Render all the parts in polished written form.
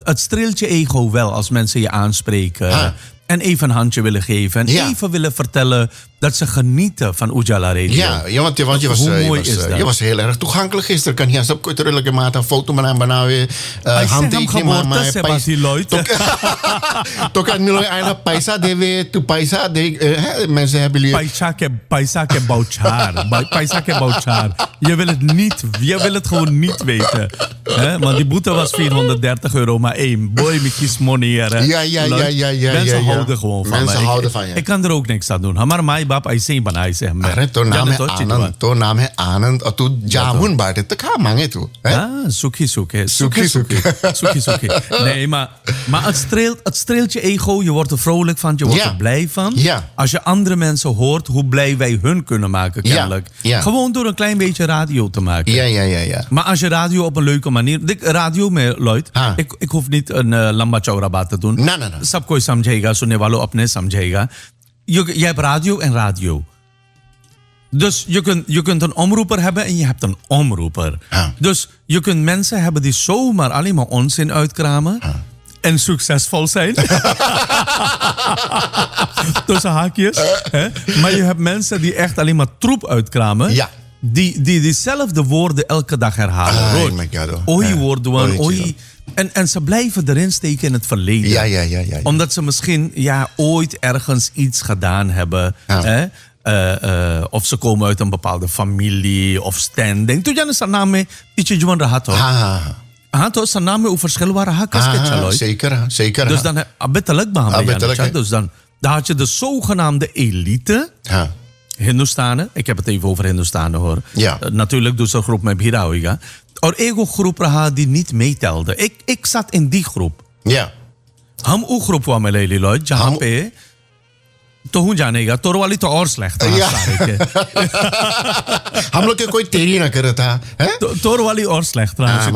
het streelt je ego wel als mensen je aanspreken. En even een handje willen geven. En even willen vertellen dat ze genieten van Ujala Radio. Want je was heel erg toegankelijk gisteren. Kan je op culturele mate een foto met hem weer handtekening maken. Toch kan nu eigenlijk paisa dewe to paisa de mensen hebben jullie paisa ke bouchar. Je wil het gewoon niet weten. Want die boete was €430 maar één. Boy, me kies money. Ja. Mensen houden gewoon van mensen houden van je. Ik kan er ook niks aan doen. Hamar mai bab ai sei banai se me. To naam he anand to jamun baat te ka mange tu. Suki. Nee, maar het streelt je ego. Je wordt er vrolijk van, je wordt er blij van. Als je andere mensen hoort hoe blij wij hun kunnen maken, kennelijk. Gewoon door een klein beetje radio te maken. Ja. Maar als je radio op een leuke manier... Radio met Lloyd, ik hoef niet een lamba chaurabat te doen. Nee. Sab koi samjhega, sunne walo apne samjhega. Je hebt radio en radio. Dus je kunt een omroeper hebben en je hebt een omroeper. Dus je kunt mensen hebben die zomaar alleen maar onzin uitkramen. En succesvol zijn. Tussen haakjes. Maar je hebt mensen die echt alleen maar troep uitkramen. Die diezelfde woorden elke dag herhalen. Oei woorden, oei. En ze blijven erin steken in het verleden. Ja. Omdat ze misschien ooit ergens iets gedaan hebben. Of ze komen uit een bepaalde familie of standing. Toen jij een naam mee, iets je rahat hoor. Zijn naam over verschil waren hakken. Zeker. Dus dan dus dan had je de zogenaamde elite. Hindustanen. Ik heb het even over Hindustanen hoor. Natuurlijk doet ze een groep met Bhirawiga. Or ego groep raha die niet meetelde. Ik zat in die groep. Ham u groep wa me leli Lloyd. Jahan pe तो हूँ जानेगा तोर वाली तो और slecht हम लोग के कोई तेरी ना करे था तोर वाली और slecht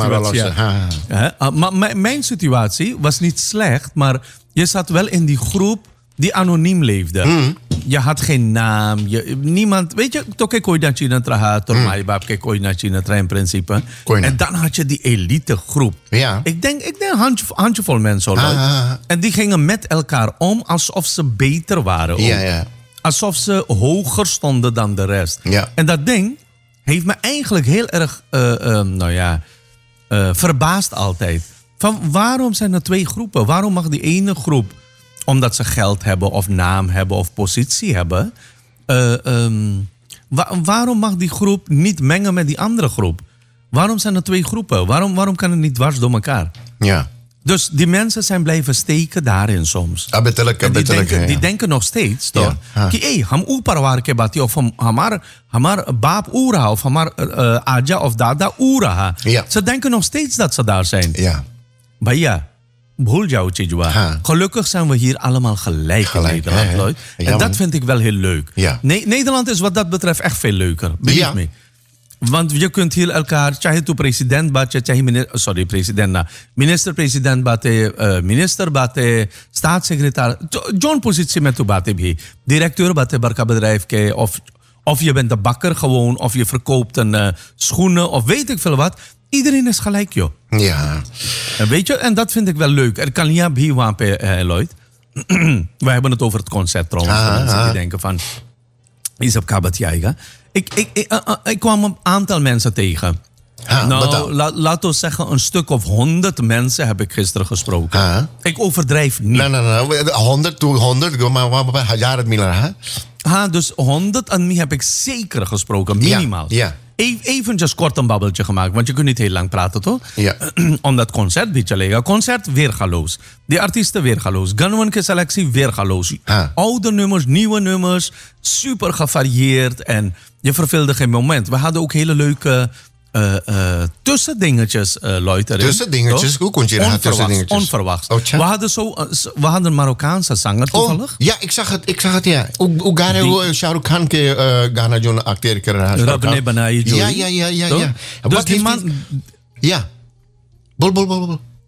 maar mijn situatie was niet slecht, maar je zat wel in die groep die anoniem leefde. Je had geen naam. Niemand, weet je, toch kijk ooit naar China traha, toch mij bab kijk ooit naar China traha in principe. En dan had je die elite groep. Ik denk handjevol mensen. En die gingen met elkaar om alsof ze beter waren. Alsof ze hoger stonden dan de rest. En dat ding heeft me eigenlijk heel erg verbaasd altijd. Van waarom zijn er twee groepen? Waarom mag die ene groep, omdat ze geld hebben of naam hebben of positie hebben, waarom mag die groep niet mengen met die andere groep? Waarom zijn er twee groepen? Waarom kan het niet dwars door elkaar? Dus die mensen zijn blijven steken daarin soms. Die denken nog steeds toch? Ham uparwar ke bati of hamar baap ura of hamar aja of dada ura. Ze denken nog steeds dat ze daar zijn. Bhaiya, bhul jao chijwa. Gelukkig zijn we hier allemaal gelijk in Nederland, Lloyd. En dat vind ik wel heel leuk. Nederland is wat dat betreft echt veel leuker. Believe me. Want je kunt hier elkaar, chahe tu president bate, minister-president bate, minister bate, staatssecretaris, John positie met tu bate bhi. Directeur bate barka bedrijf ke, of je bent de bakker gewoon, of je verkoopt een schoenen, of weet ik veel wat. Iedereen is gelijk, joh. En weet je, en dat vind ik wel leuk. Er kan niet bhi wapen, Lloyd. We hebben het over het concert trouwens. Mensen die denken van, is op kabat jaiga. Ik kwam een aantal mensen tegen. Laten we zeggen een stuk of 100 mensen heb ik gisteren gesproken. Ik overdrijf niet. Nee. 100, maar jaren minder. Dus 100 en mij heb ik zeker gesproken, minimaal. Eventjes kort een babbeltje gemaakt, want je kunt niet heel lang praten, toch? Om dat concert, beetje lega. Concert, weergaloos. Die artiesten, weergaloos. Gunwanke selectie, weergaloos. Oude nummers, nieuwe nummers. Super gevarieerd en je verveelde geen moment. We hadden ook hele leuke tussendingetjes, Lloyd. Tussendingetjes? Hoe kon je dat tussendingetjes? Onverwachts. We hadden een Marokkaanse zanger toevallig. Ja, ik zag het, ja. Hoe Shah Rukh Khan ke Ghana jo acteur kar raha hai. Rabne banayi jo. Ja. Dus die man... Ja. Bol.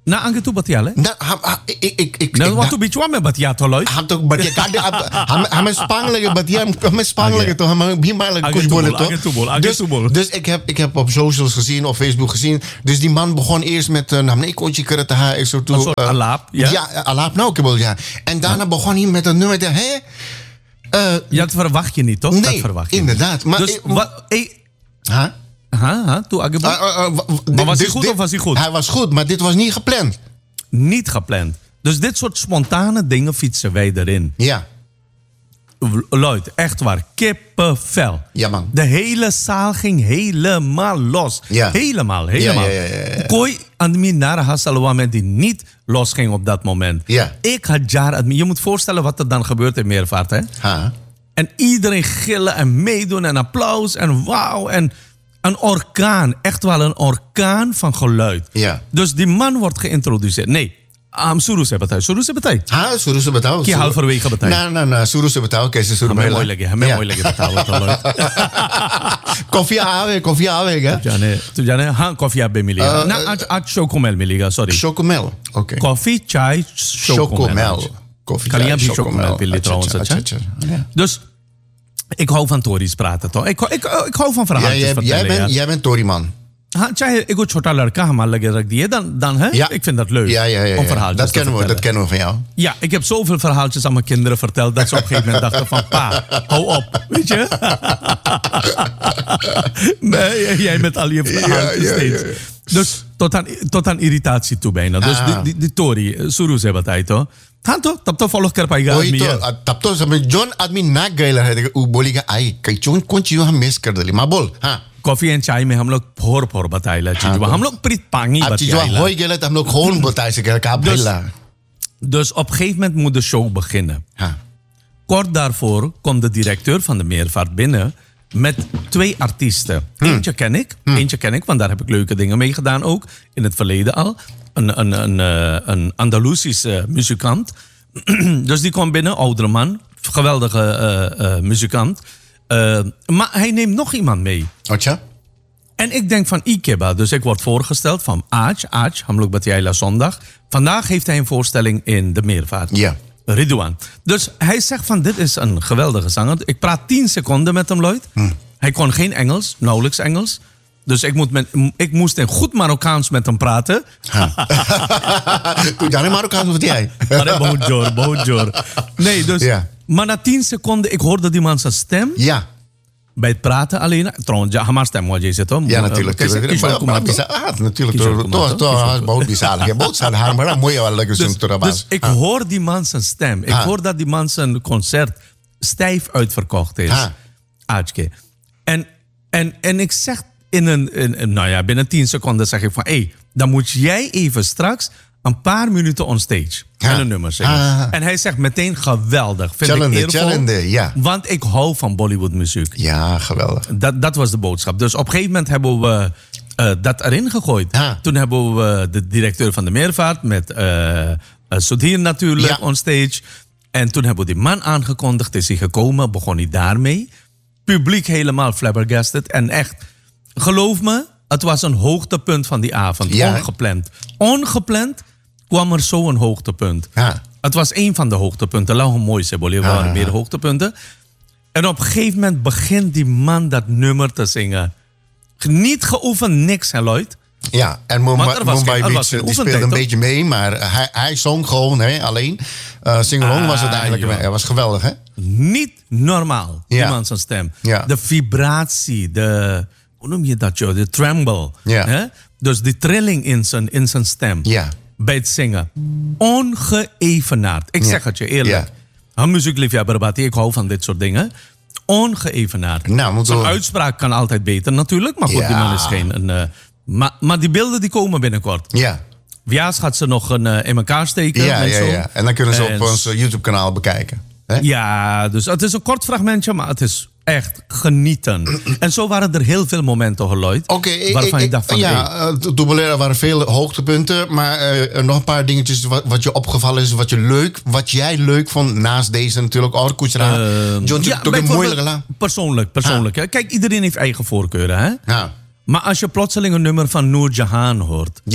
Na angge tu batial, ik. Nou, wat tu bichwa me batial toloy? Ham tu batial kade, ham spanglige batial, ham spanglige to, ham bimalig kusbol to. Dus ik heb op socials gezien, op Facebook gezien. Dus die man begon eerst met een kontje karate ha, ik zo toe. Alaap, ja? Ja, alaap nou kabel, ja. En daarna begon hij met een nummer, dat verwacht je niet, toch? Nee, dat verwacht je inderdaad. Niet. Dus wat? Maar was hij goed of was hij goed? Hij was goed, maar dit was niet gepland. Niet gepland. Dus dit soort spontane dingen fietsen wij erin. Ja. Luid, echt waar. Kippenvel. Ja, man. De hele zaal ging helemaal los. Ja. Helemaal. Ja. Koi aan mijn nare hasalwa die niet los ging op dat moment. Ja. Ik had je moet voorstellen wat er dan gebeurt in Meervaart, hè? Ha. En iedereen gillen en meedoen en applaus en wauw en een orkaan. Echt wel een orkaan van geluid. Ja. Dus die man wordt geïntroduceerd. Nee. Surus se बताओ शुरू से बताओ कि halverwege बताओ ना शुरू से बताओ कैसे शुरू हमें मोई लगे बताओ कॉफी आवेगा तू जाने हाँ कॉफी आप भी मिलेगा ना आज शोकोमेल मिलेगा सॉरी शोकोमेल ओके कॉफी चाय शोकोमेल कॉफी kan je शोकोमेल पी ले trouwens dus ik hou van Tories praten toch ik hou van verhaaltjes vertellen jij bent Tory man. हाँ चाहे एक छोटा लड़का हमारे लगे रख दिए dan hè? Ja. Ik vind dat leuk om verhaaltjes dat kennen we van jou. Ja, ik heb zoveel verhaaltjes aan mijn kinderen verteld dat ze op een gegeven moment dachten van pa, hou op, weet je? Nee, jij met al je verhaaltjes steeds. Dus tot aan irritatie toe bijna. Dus die Tory, Suru se बताई तो हाँ तो तब तो फॉलो कर पाएगा आदमी तब तो समझ जोन आदमी ना गए है वो बोलेगा आई कई कौन चीज हम मिस कर दिली माँ बोल हाँ कॉफी एंड चाय में हम लोग फोर बताएला चीज हम लोग प्रीत पांगी बताएला होई गेले तो हम लोग gewoon बताए सके का भइला dus op een gegeven moment moet de show beginnen. Kort daarvoor komt de directeur van de Meervaart binnen met 2 artiesten. Eentje ken ik, want daar heb ik leuke dingen mee gedaan ook in het verleden al. Een Andalusische muzikant. Dus die kwam binnen, oudere man, geweldige muzikant. Maar hij neemt nog iemand mee. Ocha? En ik denk van Ikeba, dus ik word voorgesteld van Aaj, Hamluk Batiaila zondag. Vandaag heeft hij een voorstelling in de Meervaart. Ja. Ridwan. Dus hij zegt van dit is een geweldige zanger. Ik praat 10 seconden met hem, Lloyd. Hij kon geen Engels, nauwelijks Engels. Dus ik moest in goed Marokkaans met hem praten. Toen jij Marokkaans wat jij? Bonjour. Nee, dus... Ja. Maar na 10 seconden, ik hoorde die man zijn stem. Ja. Bij het praten alleen. Trouwens, Hamas stem wat je zit hoor. Ja, natuurlijk. Natuurlijk. Dus ik hoor die man zijn stem. Ik hoor dat die man zijn concert stijf uitverkocht is. Aajke. En ik zeg binnen 10 seconden zeg ik van dan moet jij even straks een paar minuten on stage. En een nummer zingen. En hij zegt meteen geweldig. Vind ik eervol. Ja. Want ik hou van Bollywood muziek. Ja, geweldig. Dat was de boodschap. Dus op een gegeven moment hebben we dat erin gegooid. Toen hebben we de directeur van de Meervaart met Sudhir natuurlijk on stage. En toen hebben we die man aangekondigd. Is hij gekomen, begon hij daarmee. Publiek helemaal flabbergasted. En echt, geloof me, het was een hoogtepunt van die avond. Ja. Ongepland kwam er zo een hoogtepunt. Ja. Het was een van de hoogtepunten. Lauw mooi, er waren meer hoogtepunten. En op een gegeven moment begint die man dat nummer te zingen. Niet geoefend, niks, hè, Lloyd? Ja, en Mumbai Beats die speelde een beetje mee, maar hij zong gewoon alleen. Sing-along was het eigenlijk. Het was geweldig, hè? Niet normaal, die man zijn stem. Ja. De vibratie, hoe noem je dat, joh? De tremble. Ja. Hè? Dus die trilling in zijn stem. Ja. Bij het zingen. Ongeëvenaard. Ik zeg het je eerlijk. Een muziekliefhebber, Bati, ik hou van dit soort dingen. Ongeëvenaard. Zijn uitspraak kan altijd beter natuurlijk. Maar goed, die man is geen... Maar die beelden die komen binnenkort. Ja. Via's gaat ze nog in elkaar steken. Ja. En dan kunnen ze op ons YouTube-kanaal bekijken. Hè? Ja, dus het is een kort fragmentje, maar het is echt genieten. En zo waren er heel veel momenten, Lloyd. Waarvan ik dacht van... Ja, Doubalera waren veel hoogtepunten. Maar nog een paar dingetjes wat je opgevallen is. Wat jij leuk vond. Naast deze natuurlijk. Persoonlijk. Kijk, iedereen heeft eigen voorkeuren. Hè? Ja. Maar als je plotseling een nummer van Noor Jahan hoort. Ja.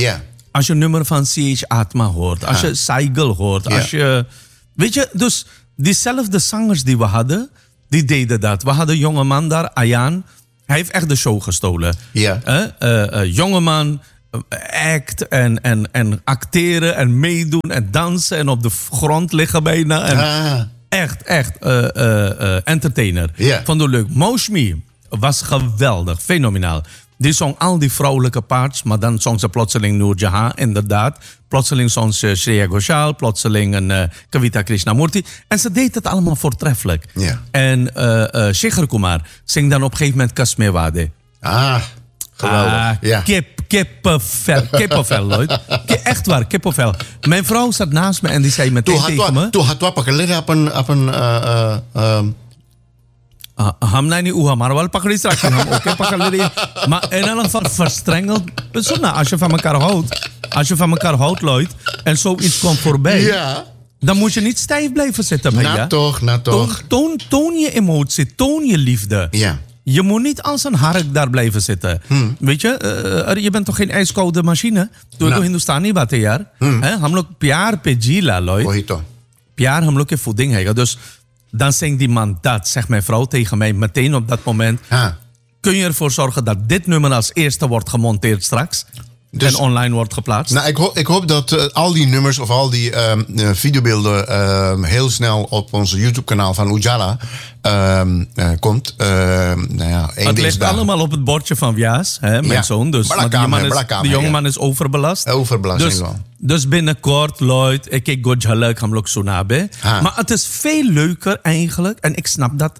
Als je een nummer van C.H. Atma hoort. Als je Saigel hoort. Als je, weet je, dus diezelfde zangers die we hadden, die deden dat. We hadden een jongeman daar, Ayaan. Hij heeft echt de show gestolen. Jongeman, act en acteren en meedoen en dansen en op de grond liggen bijna. En echt entertainer. Vond het leuk. Moushmi was geweldig, fenomenaal. Die zong al die vrouwelijke parts, maar dan zong ze plotseling Noor Jahan, inderdaad. Plotseling zong ze Shreya Ghoshal, plotseling een Kavita Krishnamurti. En ze deed het allemaal voortreffelijk. En Shekhar Kumar zingt dan op een gegeven moment Kasmewade. Geweldig. Kippenvel, Lloyd. Echt waar, kippenvel. Mijn vrouw zat naast me en die zei meteen tegen me... Toen had we pakkeleren op een... Hamna niet uha, maar wel pakkelie straks. Oké, pakkelie. Maar in elk geval verstrengeld. Als je van elkaar houdt. Als je van elkaar houdt, Lloyd. En zoiets komt voorbij. Dan moet je niet stijf blijven zitten. Nou toch. Toon je emotie, toon je liefde. Je moet niet als een hark daar blijven zitten. Weet je, je bent toch geen ijskoude machine? Toen ik Hindustani bate jaar. Hamlok pyar pe jila, Lloyd. Pyar hamlok ke voeding hega. Dus dan zingt die man dat, zegt mijn vrouw tegen mij meteen op dat moment. Kun je ervoor zorgen dat dit nummer als eerste wordt gemonteerd straks? Dus, en online wordt geplaatst? Nou, ik hoop dat al die nummers of al die videobeelden heel snel op onze YouTube-kanaal van Ujala komt. Het ligt allemaal op het bordje van Vyaas, mijn zoon. Dus, de jongeman is overbelast. Dus binnenkort, Lloyd, ik kijk Gojhalak, Hamlok Sunabe. Maar het is veel leuker eigenlijk. En ik snap dat.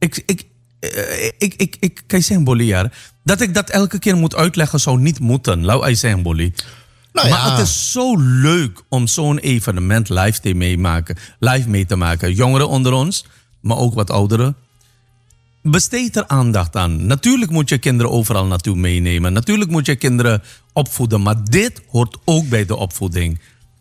Ik kan je zeggen, Boliar, dat ik dat elke keer moet uitleggen zou niet moeten. Lau ai zeggen, Boli. Maar het is zo leuk om zo'n evenement live mee te maken. Jongeren onder ons, maar ook wat ouderen. Besteed er aandacht aan. Natuurlijk moet je kinderen overal naartoe meenemen. Natuurlijk moet je kinderen opvoeden. Maar dit hoort ook bij de opvoeding.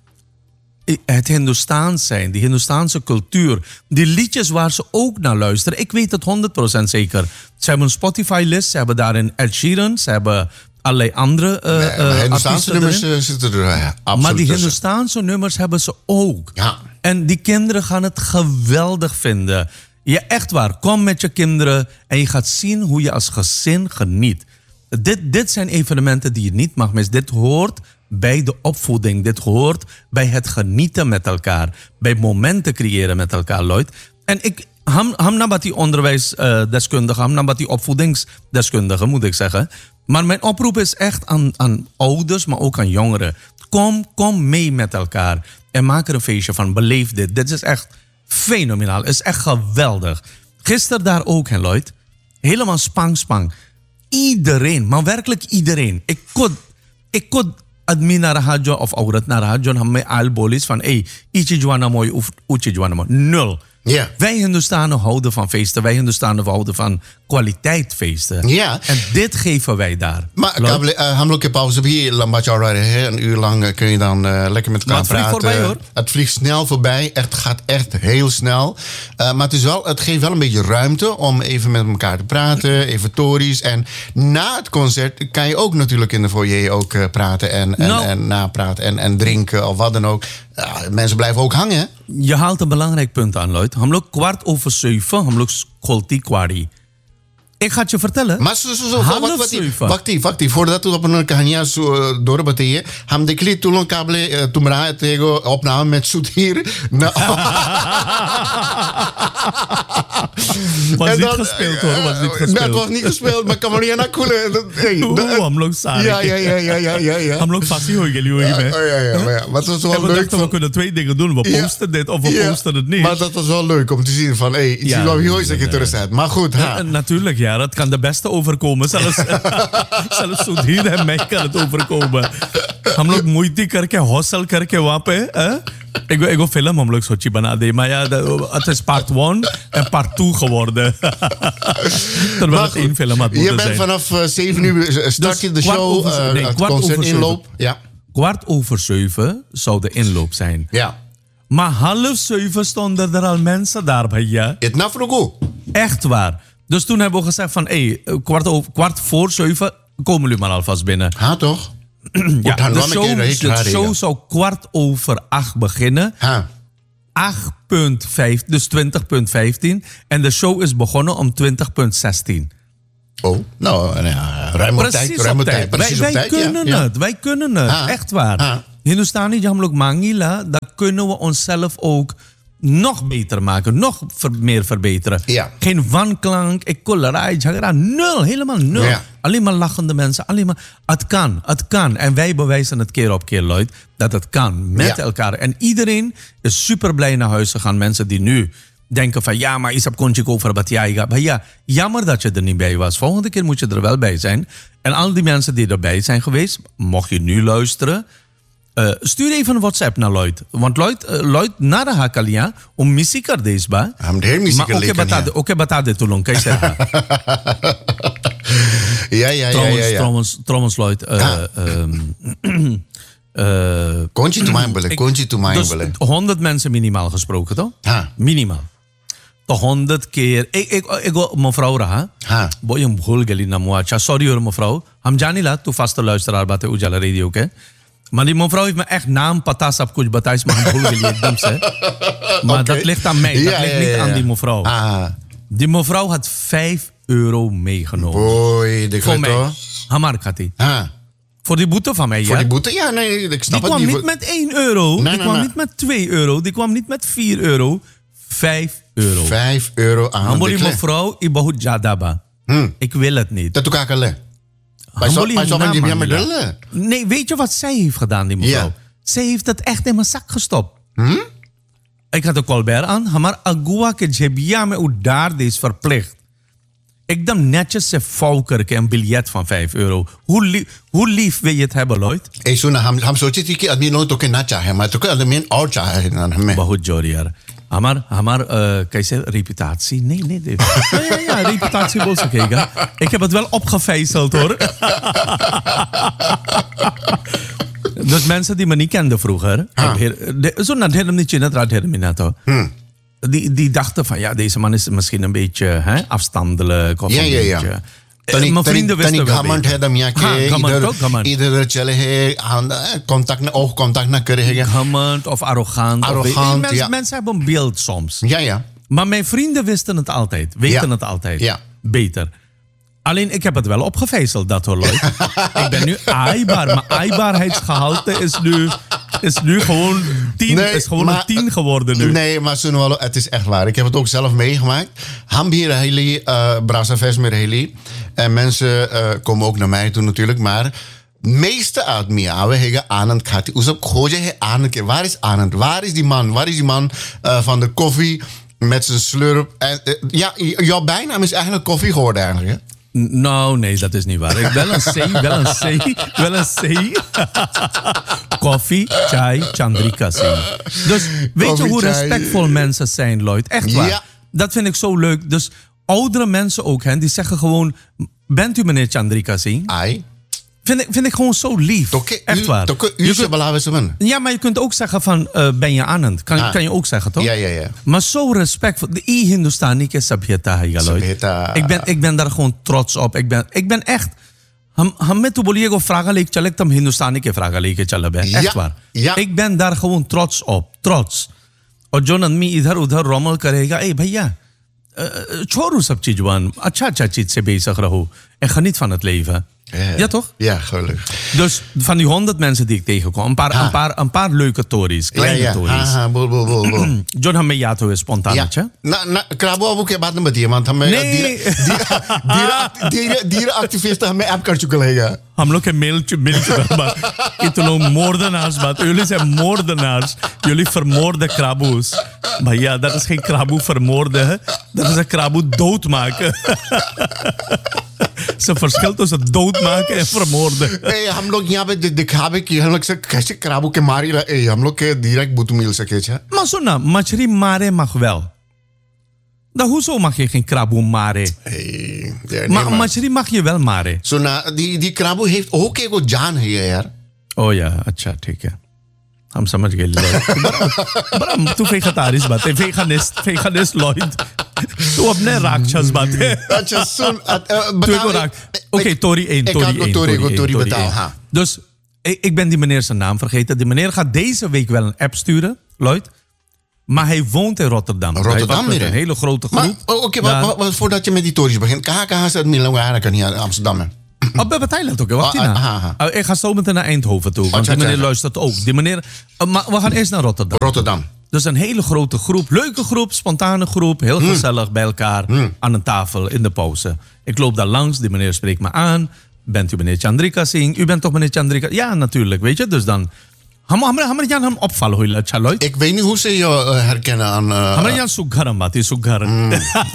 Het Hindoestaans zijn, die Hindoestaanse cultuur. Die liedjes waar ze ook naar luisteren. Ik weet het 100% zeker. Ze hebben een Spotify-list. Ze hebben daarin Ed Sheeran. Ze hebben allerlei andere Hindoestaanse nummers zitten er absoluut. Maar die Hindoestaanse nummers hebben ze ook. En die kinderen gaan het geweldig vinden. Ja, echt waar. Kom met je kinderen en je gaat zien hoe je als gezin geniet. Dit zijn evenementen die je niet mag missen. Dit hoort bij de opvoeding. Dit hoort bij het genieten met elkaar. Bij momenten creëren met elkaar, Lloyd. En ik, hamnabati onderwijsdeskundige, hamnabati opvoedingsdeskundige, moet ik zeggen. Maar mijn oproep is echt aan ouders, maar ook aan jongeren. Kom mee met elkaar en maak er een feestje van. Beleef dit. Dit is echt fenomenaal. Het is echt geweldig. Gisteren daar ook, Lloyd. Helemaal spang. Iedereen, maar werkelijk iedereen. Ik kon admin naar radio of aurat naar radio en mij al bolis van ietsje juana mooi of uche juana mooi. 0. Wij Hindoestanen houden van feesten. Wij Hindoestanen houden van kwaliteitfeesten. En dit geven wij daar. Maar hamloke pauze hier, een uur lang kun je dan lekker met elkaar praten. Voorbij, hoor. Het vliegt snel voorbij. Het gaat echt heel snel. Maar het geeft wel een beetje ruimte om even met elkaar te praten, even tories. En na het concert kan je ook natuurlijk in de foyer ook praten en napraten en drinken of wat dan ook. Mensen blijven ook hangen. Je haalt een belangrijk punt aan, Lloyd. Hamlok 6:15, hamlok skolti kwari. Ik ga het je vertellen. Maar wacht, voordat we op een kahania doorbateer, ham de klit toen een kabel tumra tegen opname met Soetir. Was niet gespeeld, hoor. Het was niet gespeeld, maar kan maar niet aan koelen. Hamlok saai. Ja. Hamlok fassie hoor jullie. Ja. Maar het was wel leuk. We kunnen 2 dingen doen. We posten dit of we posten het niet. Maar dat was wel leuk om te zien van, iets is wel heel interessant. Maar goed, natuurlijk, ja. Dat kan de beste overkomen. Zelfs Soetir en mij kan het overkomen. Hamlok moeite karke, hossel karke wapen. Ik wil film hamlok sochi banade. Maar ja, het is part 1 en part 2 geworden. Terwijl het 1 film had moeten zijn. Je bent vanaf 7 uur start je de show. Het concert inloop. 6:15 zou de inloop zijn. Ja. Maar 6:30 stonden er al mensen daar bij je. Het nafrogo. Echt waar. Dus toen hebben we gezegd van, 7:15 komen jullie maar alvast binnen. Toch? Ja, de show zou 7:15 beginnen. 8:5, dus 20:15. En de show is begonnen om 20:16. Oh, nou, ruim tijd. Wij kunnen het. Echt waar. Hindustani Jamlok Mangila, dat kunnen we onszelf ook nog beter maken. Nog meer verbeteren. Ja. Geen wanklank, kolerij, nul. Helemaal nul. Ja. Alleen maar lachende mensen. Alleen maar, het kan. En wij bewijzen het keer op keer, Lloyd, dat het kan. Met elkaar. En iedereen is super blij naar huis gegaan. Mensen die nu denken van, ja, maar Isab Konchik over wat jij gaat. Maar ja, jammer dat je er niet bij was. Volgende keer moet je er wel bij zijn. En al die mensen die erbij zijn geweest, mocht je nu luisteren, stuur even een WhatsApp naar Lloyd. Want Lloyd na de hakalia, om muziek deze ba. Maar ook batade tulong, kijk zeggen. Trouwens, Lloyd. Konchi to mijn dus 100 mensen minimaal gesproken, toch? Minimaal. Toch 100 keer. Ik mevrouw raha. Boy, een bhul geli na muacha. Sorry hoor, mevrouw. Ham janila, tu vaste luisteraar bij de Ujala Radio, oké? Maar die mevrouw heeft me echt naam patas op kuch batais, maar hem bhul geli ekdam se. Maar dat ligt aan mij. Dat ligt niet aan die mevrouw. Die mevrouw had €5 meegenomen. Boy, de voor mij. Hamar Khati. Voor die boete van mij, ja? Voor die boete? Ja, nee, ik snap het niet. Die kwam niet met €1. Die kwam niet met €2. Die kwam niet met €4. €5. €5 aan Hamboli mevrouw, ibahut jadaba. Ik wil het niet. Dat doe ik alleen. Nee, weet je wat zij heeft gedaan, die mevrouw? Yeah. Zij heeft het echt in mijn zak gestopt. Ik had een Colbert aan, maar agua ke jebia me udar is verplicht. Ik dan netjes ze faukerke een biljet van €5. Hoe lief wil je het hebben, Lloyd? Ham sochi tiki admi no toke na chahe, maar toke admi aur chahe na hame. Bahut joriar. Hamar, कैसे reputatie? Nee. Ja, reputatie wil ik. Ik heb het wel opgevijzeld, hoor. Dus mensen die me niet kenden vroeger, zo naar het niet in het raad die dachten van, ja, deze man is misschien een beetje afstandelijk. Of een beetje. Mijn vrienden wisten wel beter. Ieder chale hai, oogcontact na kare. Gamant of arrogant. Mensen hebben een beeld soms. Ja. Maar mijn vrienden wisten het altijd. Weten het altijd. Beter. Alleen ik heb het wel opgevijzeld, dat hoor, Lloyd. Ik ben nu aaibaar. Mijn aaibaarheidsgehalte is nu gewoon 10. Is gewoon een 10 geworden nu. Nee, maar Sunwalo, het is echt waar. Ik heb het ook zelf meegemaakt. Hambir Heli, Brasafes met Heli. En mensen komen ook naar mij toe natuurlijk. Maar meeste uit Miawe hebben Anand gehad. Waar is Anand? Waar is die man? Waar is die man van de koffie met zijn slurp? En, jouw bijnaam is eigenlijk koffie geworden eigenlijk, hè? Nou, nee, dat is niet waar. Wel een C. Koffie, chai, Chandrika Singh. Dus weet je hoe respectvol mensen zijn, Lloyd? Echt waar. Ja. Dat vind ik zo leuk. Dus oudere mensen ook, die zeggen gewoon, bent u meneer Chandrika Singh? Ai. Vind ik gewoon zo lief. Echt waar. Ja, maar je kunt ook zeggen van, ben je Anand? Kan je ook zeggen, toch? Ja. Maar zo respectvol. De Hindustani ke sabhyata hai, Lloyd. Ik ben daar gewoon trots op. Ik ben echt... Hame tu boliye go vragen leek chalek tam Hindustani ke vragen leek chala ben. Echt waar. Ja. Ik ben daar gewoon trots op. Trots. और जो आदमी इधर उधर रोमल करेगा ए भैया छोड़ो सब चीज वन अच्छा चीज से bezig रहो en geniet van het leven. Ja, toch? Ja, gelukkig. Dus van die 100 mensen die ik tegenkwam, een paar leuke tories, kleine tories. John Hameyato is spontaantje. Krabo abu ke baat mein batiye, want hame dierenactivisten hame app kar chuke lega. हम लोग के मेल इतने moordenaars, maar jullie zijn moordenaars. Jullie vermoorden kraboes. Maar ja, dat is geen kraboe vermoorden. Dat is een kraboe doodmaken. Ze verschil tussen doodmaken en vermoorden. Hey, हम लोग यहाँ पे दिखावे कि हम लोग से कैसे kraboe के मारी रहे हम लोग के direct boete मिल सके छे. Maar zo na, machri mare mag wel. Dan hoezo mag je geen kraboe mare? Maar machri mag je wel mare. So na die kraboe heeft ook een jaan है यार. Oh ja, अच्छा ठीक है. हम समझ गए बड़ा तू वेजिटेरियन बात है veganist Lloyd. तू अपने राक्षस बात है. अच्छा सुन Oké, Tori 1. Tori betaal. Dus Ik ben die meneer zijn naam vergeten. Die meneer gaat deze week wel een app sturen, Lloyd. Maar hij woont in Rotterdam. Rotterdam weer? Een hele grote groep. Oké, voordat je met die tories begint. KHK is het niet langer kan hier in Amsterdam. Bij Thailand ook, wacht ik ga zo meteen naar Eindhoven toe. Want die meneer luistert ook. Die meneer, maar we gaan eerst naar Rotterdam. Dus een hele grote groep, leuke groep, spontane groep. Heel gezellig bij elkaar aan een tafel in de pauze. Ik loop daar langs, die meneer spreekt me aan. Bent u meneer Chandrika Singh? U bent toch meneer Chandrika? Ja, natuurlijk, weet je. Dus dan... Hamar opvallen hoe je Lloyd. Ik weet niet hoe ze je herkennen aan... Hamar Sugaram, Mati Sugaram.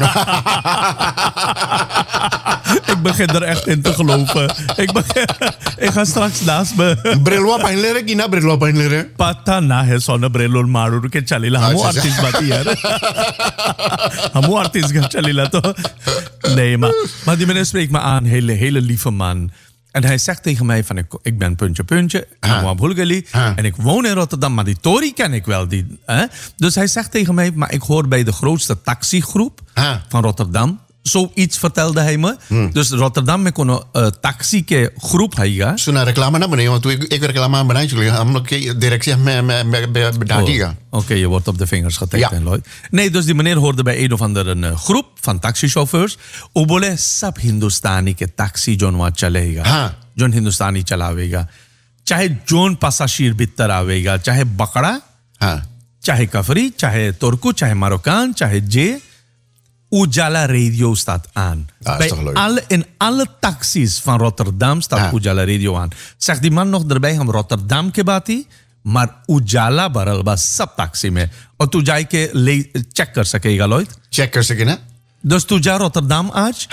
Ik begin er echt in te geloven. Ik ga straks naast me... Brilwa painlere, kina brilwa painlere. Patana he sona brilol maru ke chalila. Hamu artist bati yaar. Hamu artist ga chalila to. Nee, maar die meneer spreekt me aan. Hele lieve man. En hij zegt tegen mij van ik ben puntje, en ik woon in Rotterdam, maar die Tory ken ik wel. Dus hij zegt tegen mij, maar ik hoor bij de grootste taxigroep van Rotterdam. Zoiets vertelde hij me. Dus Rotterdam met een taxi ke groep hij. Zo naar reclame naar beneden, want ik reclame aan beneden. Directie met Oké, je wordt op de vingers getikt, Lloyd. Nee, dus die meneer hoorde bij een of andere groep van taxichauffeurs. Obole sab Hindustani ke taxi John wat chalega. John Hindustani chalavega. Chahe John passagier bitter avega. Chahe bakra, chahe kafri, chahe Turku, chahe Marokkaan, chahe J. Ujala Radio staat aan. In alle taxis van Rotterdam staat Ujala Radio aan. Zegt die man nog erbij, हम Rotterdam ke bati, maar Ujala baral bas sab taxi में. और तू जाके check कर सकेगा Lloyd. Check कर सके ना? Dus तू जा Rotterdam आज?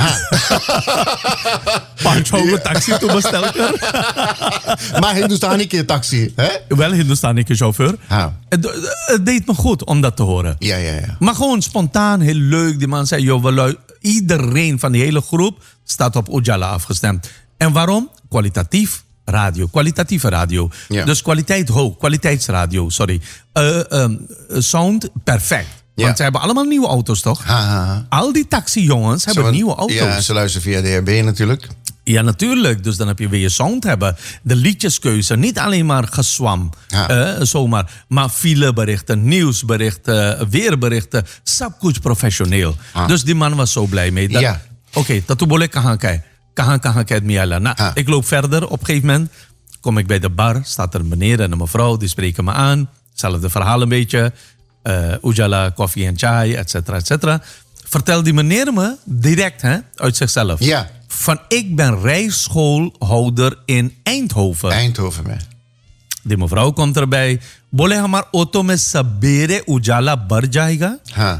5 taxi तू bestel कर. Maar Hindustani ke taxi, hè? Wel Hindustani ke chauffeur. Het deed me goed om dat te horen. Ja. Maar gewoon spontaan, heel leuk. Die man zei, iedereen van die hele groep staat op Ujala afgestemd. En waarom? Kwalitatieve radio. Ja. Dus kwaliteitsradio, sorry. Sound perfect. Want ze hebben allemaal nieuwe auto's, toch? Al die taxijongens hebben nieuwe auto's. Ja, ze luisteren via DHB natuurlijk. Ja, natuurlijk. Dus dan heb je weer je sound hebben. De liedjeskeuze, niet alleen maar geswam. Zomaar. Maar fileberichten, nieuwsberichten, weerberichten. Sabkuch professioneel. Dus die man was zo blij mee. Oké, dat boleh kahan kijkt miala. Nou, ik loop verder. Op een gegeven moment kom ik bij de bar. Staat er een meneer en een mevrouw. Die spreken me aan. Hetzelfde verhaal een beetje. Ujala, koffie en chai, et cetera. Vertel die meneer me direct uit zichzelf. Ja. Van ik ben rijschoolhouder in Eindhoven. Die mevrouw komt erbij. Bole hamar auto mein sabere Ujala bar jayega.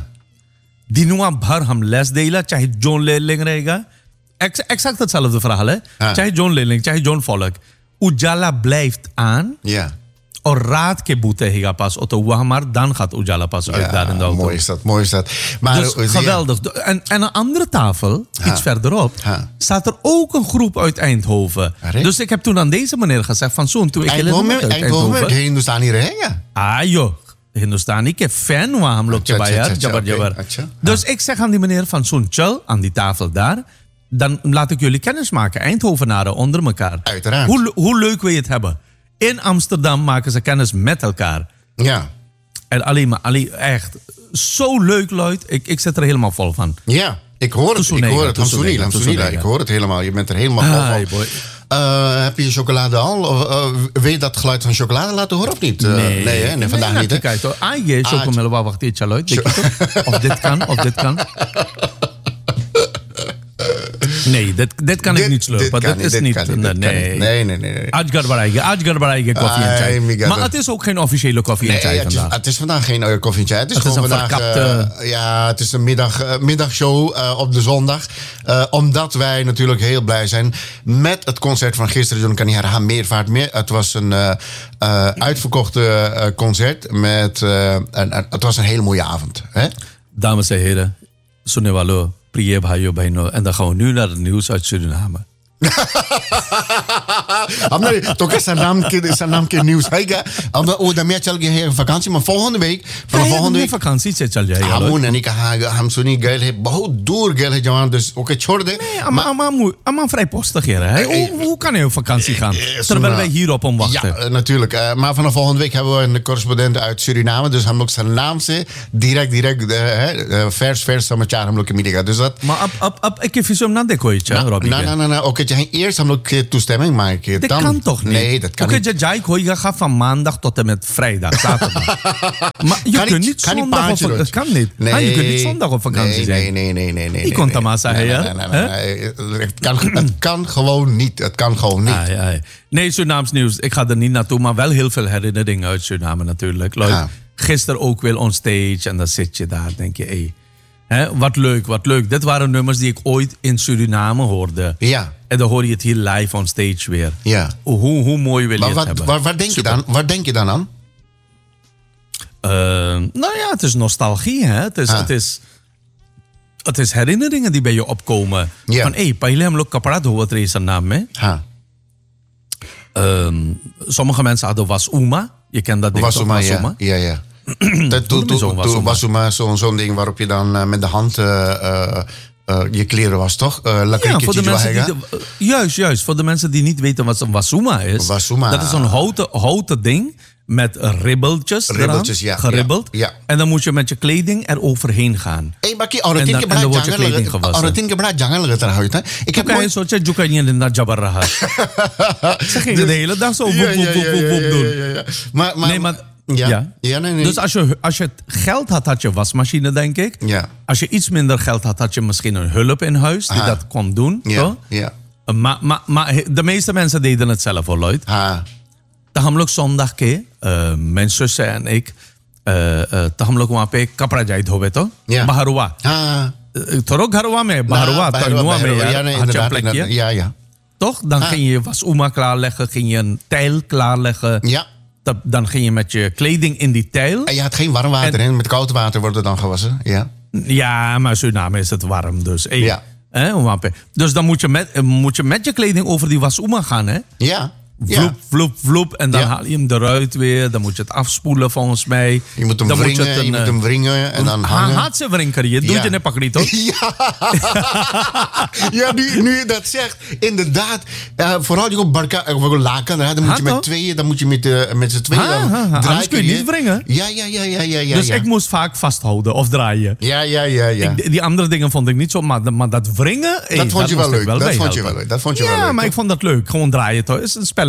Dinua bhar ham les deela, chahe John Leerling रहेगा. Exact hetzelfde verhaal, hè? Chahe John Leerling, chahe John Volk. Ujala blijft aan. Ja. और रात के बूते हैगा pas auto वहाँ maar dan gaat Ujala pas uit daar in de auto. Mooi is dat. Maar dus geweldig. En een andere tafel, iets verderop, staat er ook een groep uit Eindhoven. Dus ik heb toen aan deze meneer gezegd van zo'n toen ik Eindhoven, de Hindustani रहेगा. Joh. Hindustani ke fan वहाँ हम लोग के बाहर जबर. Dus ik zeg aan die meneer van zo'n chill aan die tafel daar. Dan laat ik jullie kennis maken. Eindhovenaren onder elkaar. Uiteraard. Hoe leuk wil je het hebben? In Amsterdam maken ze kennis met elkaar. Ja. En alleen echt zo leuk, Lloyd. Ik zit er helemaal vol van. Ja, ik hoor het. Hamsoenila. Ik hoor het helemaal. Je bent er helemaal vol van. Heb je chocolade al? Wil je dat geluid van chocolade laten horen of niet? Nee, vandaag niet. Kijk, je chocolade, wacht dit, Lloyd. Of dit kan. Nee, dit kan ik niet slurpen. Dit is niet. Nee. Ajgar Baraige koffie en chai. Maar het is ook geen officiële koffie en chai vandaag. Het is vandaag geen koffie en chai. Het is gewoon vandaag. Het is een middagshow op de zondag. Omdat wij natuurlijk heel blij zijn met het concert van gisteren. John Kaniara Meervaart meer. Het was een uitverkochte concert. Het was een hele mooie avond. Hè? Dames en heren, Sunewalo. Priye bhaiyo bahino. En dan gaan we nu naar het nieuws uit Suriname. Toch is zijn naam keer nieuws. Oh, dan merk je al vakantie, maar volgende week. Volgende week vakantie zit al jij. Hamoen en ik ham zo niet geil heb. Behoud door geil heb Johan, dus ook het chorde. Nee, maar vrij postig hier. Hoe kan hij op vakantie gaan? Terwijl wij hier op hem wachten. Ja, natuurlijk. Maar vanaf volgende week hebben we een correspondent uit Suriname, dus hem ook zijn naam ze direct vers met jaar hem ook in dus dat. Maar ik heb je zo naar de kooitje, Robbie. Nee. Oké, je eerst hem ook toestemming maken. Dat kan toch niet? Nee, dat kan niet. Oké, jij gaat van maandag tot en met vrijdag, zaterdag. Maar je kunt niet zondag op vakantie. Dat kan niet. Nee. Je kunt niet zondag op vakantie zijn. Nee. Ik kon het maar zeggen, Het kan gewoon niet. Het kan gewoon niet. Nee, Surinaams nieuws. Ik ga er niet naartoe, maar wel heel veel herinneringen uit Suriname natuurlijk. Gisteren ook weer on stage en dan zit je daar, denk je, wat leuk. Dit waren nummers die ik ooit in Suriname hoorde. Ja. En dan hoor je het hier live on stage weer. Ja. Hoe mooi wil je het hebben? Waar denk je dan aan? Nou ja, het is nostalgie. Hè? Het is herinneringen die bij je opkomen. Ja. Van, pahile hem lo kaprad ho wat reis naam, hè? Sommige mensen hadden Wasuma. Je kent dat ding toch? Wasuma, ja. Wasuma, zo'n ding waarop je dan met de hand je kleren was, toch? Voor de mensen juist. Voor de mensen die niet weten wat een Wasuma is. Dat is zo'n houten ding met ribbeltjes eraan, geribbeld. Ja. En dan moet je met je kleding eroverheen gaan. En dan wordt je kleding gewassen. Ik heb een soort ze gingen de hele dag zo doen. Nee. Dus als je geld had je wasmachine, denk ik. Ja. Als je iets minder geld had je misschien een hulp in huis die dat kon doen. Ja. Maar de meeste mensen deden het zelf hoor, Lloyd. Dan gaan we ook zondag, mijn zussen en ik, dan gaan we ook een kaprajait houden, toch? Baharua. Toch Harua mee, Baharua, Tainua mee, had je een plekje. Ja. Toch? Dan ging je wasuma klaarleggen, ging je een tijl klaarleggen. Ja. Dan ging je met je kleding in die tijl. En je had geen warm water in, met koud water wordt het dan gewassen. Ja, maar Suriname is het warm, dus. Dus dan moet je met je kleding over die wasuma gaan, hè? Ja. Vloep. En dan haal je hem eruit weer. Dan moet je het afspoelen volgens mij. Je moet hem wringen en dan hangen. Haat ze wringen. Je doet je net pakrito. Ja, nu je dat zegt. Inderdaad. Vooral die op barka, laken. Dan moet je met tweeën. Dan moet je met z'n tweeën draaien. Anders kun je niet wringen. Ja. Dus ik moest vaak vasthouden of draaien. Ja. Die andere dingen vond ik niet zo. Maar dat wringen. Dat vond je wel leuk. Dat vond je wel leuk. Maar ik vond dat leuk. Gewoon draaien toch. Is een spelletje.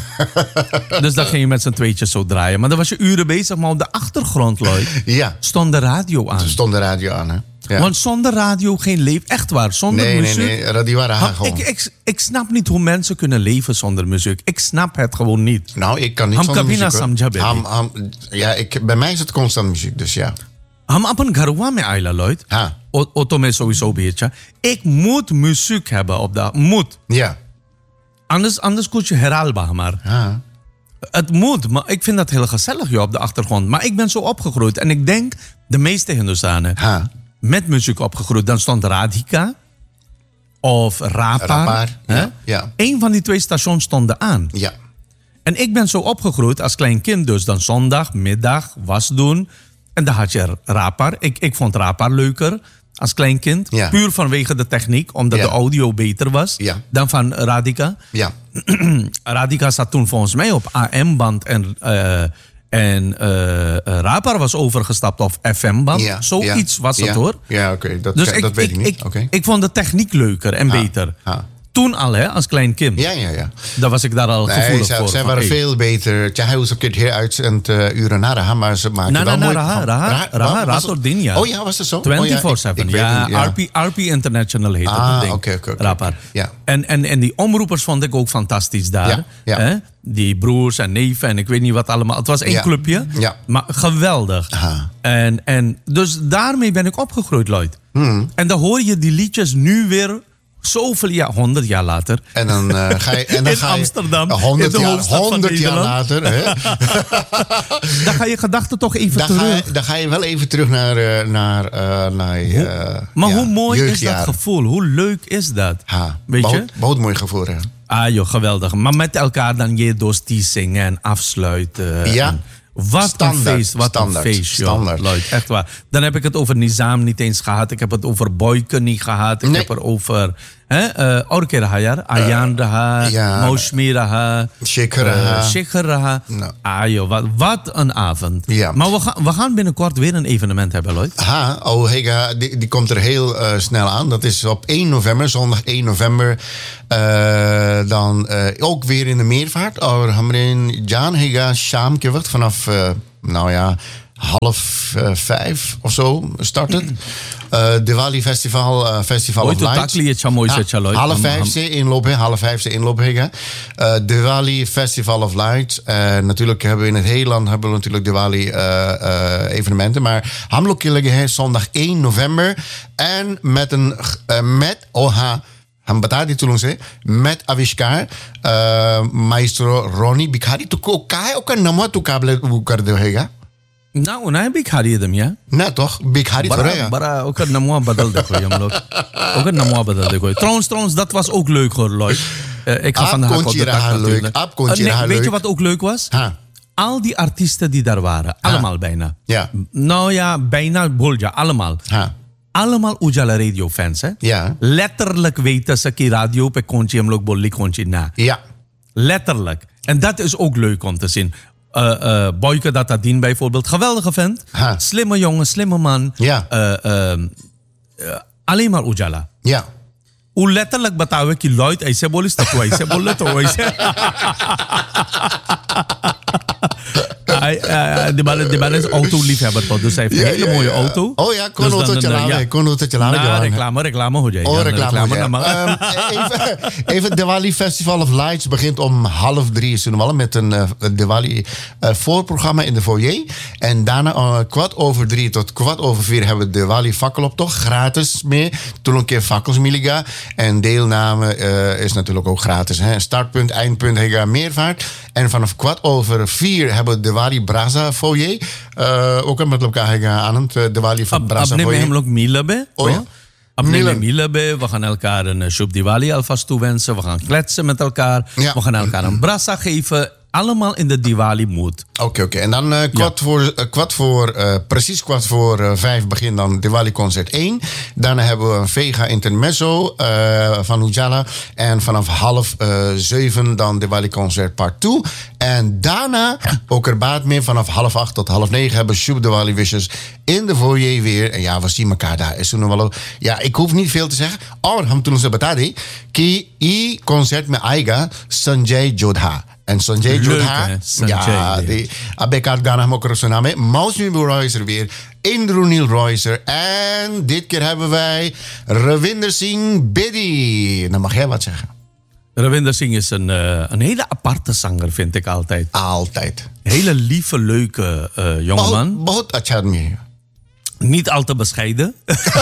Dus dan ging je met z'n tweetjes zo draaien. Maar dan was je uren bezig. Maar op de achtergrond, Lloyd, stond de radio aan. Stond de radio aan, hè? Ja. Want zonder radio geen leven. Echt waar, zonder muziek. Nee, radio waren gewoon. Ik snap niet hoe mensen kunnen leven zonder muziek. Ik snap het gewoon niet. Nou, ik kan niet zonder muziek. Bij mij is het constant muziek, dus ja. Ham apan garwa me aila, Lloyd. Otome sowieso een beetje. Ik moet muziek hebben op dat. Moet. Ja. Anders kun je herhaalbaar maar. Het moet, maar ik vind dat heel gezellig op de achtergrond. Maar ik ben zo opgegroeid. En ik denk, de meeste Hindustanen met muziek opgegroeid. Dan stond Radhika of Rapar. Ja. Eén van die twee stations stonden aan. Ja. En ik ben zo opgegroeid als klein kind. Dus dan zondag, middag, was doen. En dan had je Rapar. Ik vond Rapar leuker als klein kind. Ja. Puur vanwege de techniek. Omdat de audio beter was dan van Radhika. Ja. Radhika zat toen volgens mij op AM-band. En Rapar was overgestapt op FM-band. Zoiets was het hoor. Ja, oké. Dat weet ik niet. Ik vond de techniek leuker en beter. Toen al, hè, als klein kind. Ja. Daar was ik daar al gevoelig voor. Zij waren veel beter. Hij was ook hier uitzend uren naar Raha, maar ze maakten wel mooi. Raha, Tordinja. Oh ja, was dat zo? 24/7. RP International heet dat ding. Oké. Rapar. Ja. En die omroepers vond ik ook fantastisch daar. Ja. Die broers en neven en ik weet niet wat allemaal. Het was één clubje, maar geweldig. En dus daarmee ben ik opgegroeid, Lloyd. En dan hoor je die liedjes nu weer Zoveel jaar, 100 jaar later. En dan ga je... En dan in Amsterdam, 100 in de hoofdstad 100 jaar later. Hè? Dan ga je gedachten toch even terug. Dan ga je wel even terug naar hoe mooi is dat gevoel? Hoe leuk is dat? Weet je? Wat mooi gevoel, hè? Joh, geweldig. Maar met elkaar dan je doostie zingen en afsluiten. Ja. En wat standaard, een feest, wat een feest, joh. Lloyd, echt waar. Dan heb ik het over Nizam niet eens gehad. Ik heb het over Boyke niet gehad. Ik heb er over Orke Rahayar, Ayan Raha, Moushmi Raha, Shekhar Raha. Joh, wat een avond. Ja. Maar we gaan binnenkort weer een evenement hebben, Lloyd. Hega, die komt er heel snel aan. Dat is op 1 november, zondag 1 november. Dan ook weer in de meervaart. Hamrin Jan Hega Sham Kivat vanaf 4:30 of zo start het. Diwali Festival of Lights. 4:30 inloop. Diwali Festival of Lights. Natuurlijk hebben we in het hele land natuurlijk Diwali evenementen. Maar Hamlok zondag 1 november. En met Avishkar, maestro Ronnie Bikhari. तो काय ओका नमवा तू काबले वो कर दे हैगा ना भिखारी एकदम या ना तो भिखारी थोड़ा है बड़ा ओका नमवा बदल देखो हम लोग ओका नमवा बदल देखो trouwens dat was ook leuk hoor Lloyd ik ga van de hak op de tak natuurlijk weet je wat ook leuk was? Al die artiesten die daar waren allemaal bijna bijna bolja allemaal allemaal Ujala Radio fans, hè? Ja. Letterlijk weten ze die radio pe konchi hem lok bolli konchi na. Ja. Letterlijk. En dat is ook leuk om te zien. Boyke Datadin bijvoorbeeld, geweldige vent. Slimme jongen, slimme man. Ja. Alleen maar Ujala. Ja. Hoe letterlijk betaal ik je Lloyd, hij zei bolli stap, hij zei bolli to, hij zei. Die man is autoliefhebber toch, dus hij heeft een hele mooie auto. Oh ja, kon auto chalanen. Reclame ho jaye. Reclame. Even Diwali Festival of Lights begint om 2:30 met een Diwali voorprogramma in de foyer. En daarna 3:15 tot 4:15 hebben we Diwali fakkeloptocht gratis mee. Toen een keer fakkels miliga. En deelname is natuurlijk ook gratis. Hè. Startpunt, eindpunt, hega meervaart. En vanaf 4:15 hebben we Diwali Braza foyer. Ook met elkaar aan het Diwali Braza foyer. Hem ook Milabe. Oh ja. Milabe. We gaan elkaar een Shub Diwali alvast toewensen. We gaan kletsen met elkaar. Ja. We gaan elkaar een brasa geven. Allemaal in de Diwali-mood. Oké. En dan precies 4:15 begint dan Diwali-concert 1. Daarna hebben we een Vega Intermezzo van Ujala. En vanaf 6:30 dan Diwali-concert part 2. En daarna, ook er baat mee, vanaf 7:30 tot 8:30 hebben we Shub Diwali Wishes in de foyer weer. En ja, we zien elkaar daar. Is toen wel, ja, ik hoef niet veel te zeggen. Or, ham toen ze betalen. Ki i concert met Aiga Sanjay Jodha. En Sanjay Jodha, die abekar Ghana mokker zijn naam. Moushmi Roycer weer, Indrunil Roycer. En dit keer hebben wij Ravinder Singh Bedi. Dan mag jij wat zeggen. Ravinder Singh is een hele aparte zanger, vind ik altijd. Altijd. Hele lieve, leuke jongeman. Bahut acha admi. Niet al te bescheiden.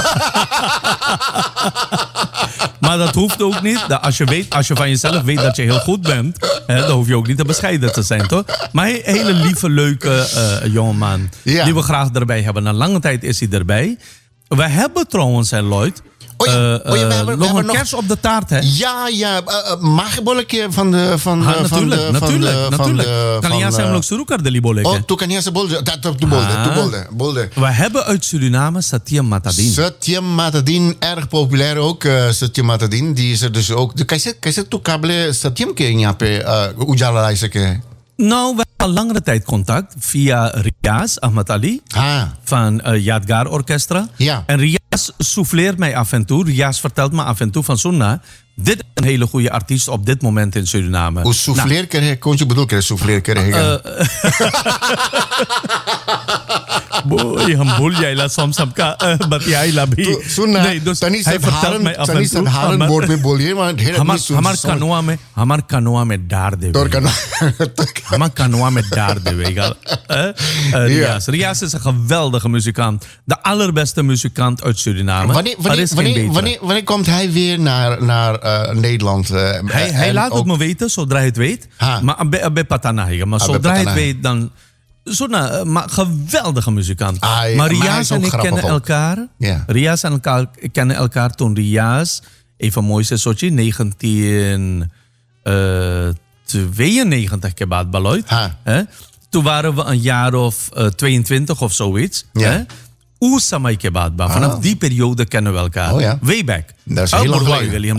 Maar dat hoeft ook niet. Als je van jezelf weet dat je heel goed bent, dan hoef je ook niet te bescheiden te zijn, toch? Maar een hele lieve, leuke jongeman. Ja. Die we graag erbij hebben. Na lange tijd is hij erbij. We hebben trouwens, Lloyd, nog een kers op de taart, hè? Ja. Mag je bolletje van de... Natuurlijk. Kan jij zijn ook surukar de liboleke? Oh, tu kan jij zijn bolde. We hebben uit Suriname Satyam Matadin. Satyam Matadin, erg populair ook. Satyam Matadin, die is er dus ook. Kijk, tu kable Satyam ke yape Ujala Laiseke. Nou, we hebben al langere tijd contact via Riaz Ahmad Ali van Yadgar Orchestra. Ja. En Riaz souffleert mij af en toe. Riaz vertelt me af en toe van Sunna. Dit is een hele goede artiest op dit moment in Suriname. Hoe souffleer krijg je? Kon je bedoel krijg souffleer krijg je? Boy, hambol jij la soms samka batiai labi. Nee, dus hij vertelt mij af en toe. Haren woord met bolje, maar hamar kanoa met daar de. Hamar kanoa met daar de. Rias is een geweldige muzikant. De allerbeste muzikant uit Suriname. Wanneer komt hij weer naar Nederland? Hij laat het me weten, zodra hij het weet. Maar bij Patanahiga. Maar zodra hij het weet, dan... Maar geweldige muzikant. Maar Rias en ik kennen elkaar. Yeah. Rias en elkaar kennen elkaar toen Rias, even mooi sessotje, 1992 kebaat baloid. Toen waren we een jaar of 22 of zoiets. Yeah. Oesamai kebaatba. Vanaf die periode kennen we elkaar. Oh, ja. Way back. Dat is heel lang geleden.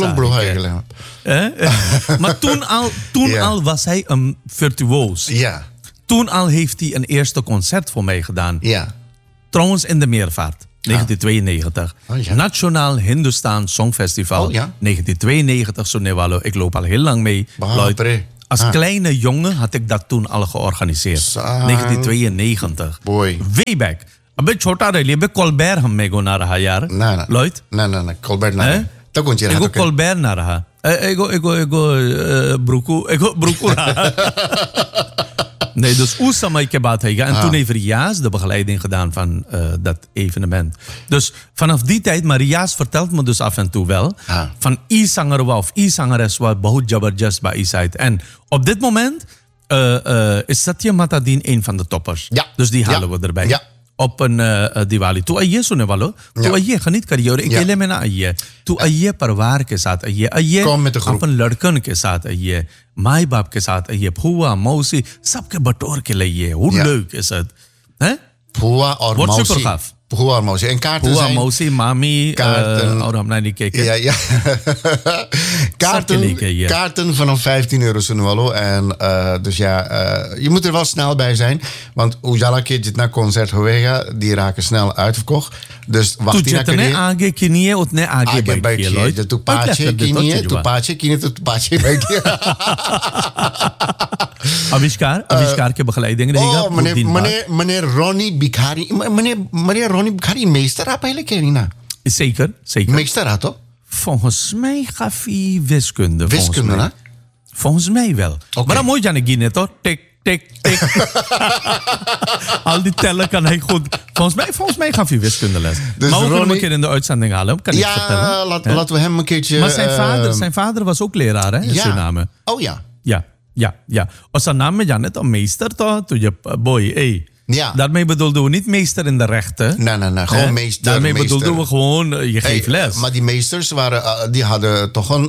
Maar toen al was hij een virtuoos. Ja. Toen al heeft hij een eerste concert voor mij gedaan. Ja. Trouwens in de Meervaart. 1992. Oh, ja. Nationaal Hindustan Songfestival. Oh, ja. 1992, Sonewalo. Ik loop al heel lang mee. Als kleine jongen had ik dat toen al georganiseerd. 1992. Boy. Way back. अबे छोटा रह लिया बे कोलबेर हम में गो ना रहा यार लॉयड ना कोलबेर ना तो कौन सी रहा एगो कोलबेर ना रहा एगो ब्रुकू रहा Nee, dus Oesamai kebaat hij. En toen heeft Rias de begeleiding gedaan van dat evenement. Dus vanaf die tijd, maar Rias vertelt me dus af en toe wel. Van I-zanger of I-zangeres was bahut jabardast bij I-side. En op dit moment is Satya Matadin een van de toppers. Ja. Dus die halen we erbij. Ja. Op een Diwali. Tu aiye sune walo. Tu aiye geniet kariye aur akele mein na aiye. Tu aiye परिवार के साथ आइए. आइए अपन लड़कन के साथ आइए. माई बाप के साथ आइए. फुआ मौसी सबके बटोर के लाइए. उल्लू के साथ. हैं? फुआ और मौसी. Wordt super gaaf. Fua en Mausi. En kaarten Fua, zijn... Mausi, mami. Kaarten. Niet kijken. Ja. Kaarten vanaf €15 Sunwalo. En dus je moet er wel snel bij zijn. Want Ujala Kidjit na concert Hoega, die raken snel uitverkocht. Dus wacht die naar knie. Aage knie, utne aage bij je. Tu pache knie, tu pache bij je. Avishkar के begeleiding रहेगा. Meneer Ronnie Bikari. Meneer Ronnie Bikari, meester had eigenlijk Kerina. Zeker. Meester had toch? Volgens mij gaf hij wiskunde. Wiskunde, hè? Volgens mij wel. Maar dan moet je aan de Guinea, toch? Tik. Al die tellen kan hij goed. Volgens mij gaf hij wiskundeles. Dus maar ook Ronnie... een keer in de uitzending halen, kan ik vertellen. Laten we hem een keertje... Maar zijn vader was ook leraar, hè? In Suriname. Oh ja. Ja. Och zijn naam met Janet, een meester toch? Toen je boy, hey. Ja. Daarmee bedoelden we niet meester in de rechten. Nee. Gewoon meester. Daarmee bedoelden we gewoon, je geeft les. Maar die meesters die hadden toch een...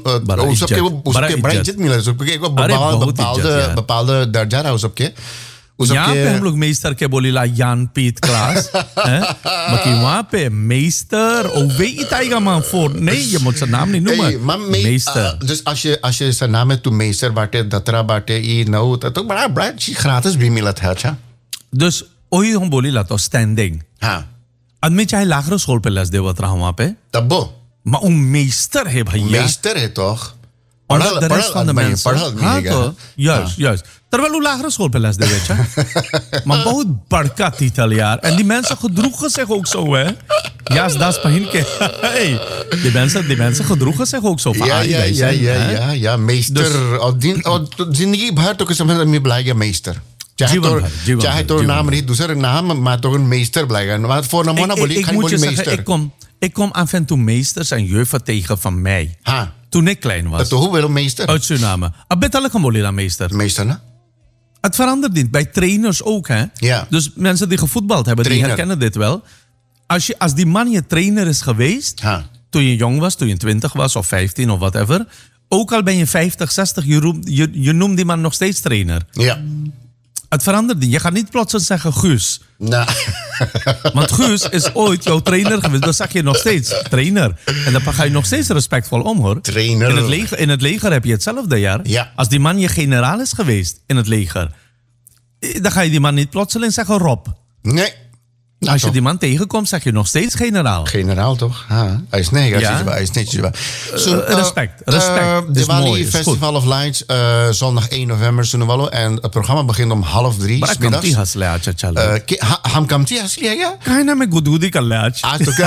bepaalde darjara usapke. यहाँ पे हम लोग मेस्टर के बोलीला यान पीत क्लास बाकी वहाँ पे मेस्टर और वे इताईगा मान फोर नहीं ये मुझसे नाम नहीं नूमा meester. Dus als je zijn naam hebt toen meester baटे दतरा बाटे ई नौ तो बड़ा gratis भी मिला था अच्छा. Dus वही हम बोलीला तो standing. हाँ. आदमी चाहे लाखों स्कूल पे लेस देवत रहा वहाँ पे. तब्बो. Maar een meester है भैया. Meester है toch. Omdat de rest van de mensen... Juist. Terwijl u lagere schoolpeles deed, weet je. Maar बहुत बड़का titel jaar. En die mensen gedroegen zich ook zo, hè. Ja, dat is pahin ke. Hey, die mensen gedroegen zich ook zo. Ja, meester. Zindagi bhar to किसी में मैं blijga meester. चाहे तो नाम नहीं दूसरा नाम maar toch een meester blijga. Maar voor een man wil ik geen meester. Ik kom af en toe meesters en juffen tegen van mij. Ha. Toen ik klein was. Hoe wil een meester? Uit Suriname. Abetale kan meester. Meester, ne? Het verandert niet. Bij trainers ook, hè? Ja. Dus mensen die gevoetbald hebben, die herkennen dit wel. Als die man je trainer is geweest, toen je jong was, toen je 20 was of 15 of whatever, ook al ben je 50, 60, je noemt die man nog steeds trainer. Ja. Het verandert niet. Je gaat niet plotseling zeggen Guus. Nou. Want Guus is ooit jouw trainer geweest. Dan zeg je nog steeds trainer. En dan ga je nog steeds respectvol om, hoor. Trainer. In het leger heb je hetzelfde, jaar. Ja. Als die man je generaal is geweest in het leger, dan ga je die man niet plotseling zeggen Rob. Nee. Als je die man tegenkomt, zeg je nog steeds generaal. Generaal toch? Hij is netjes. Respect. Diwali Festival of Lights, zondag 1 november. Sunawalo. En het programma begint om 2:30 maar middags. Ham kamti hasli ya? Kahina me gudgudi kan leach.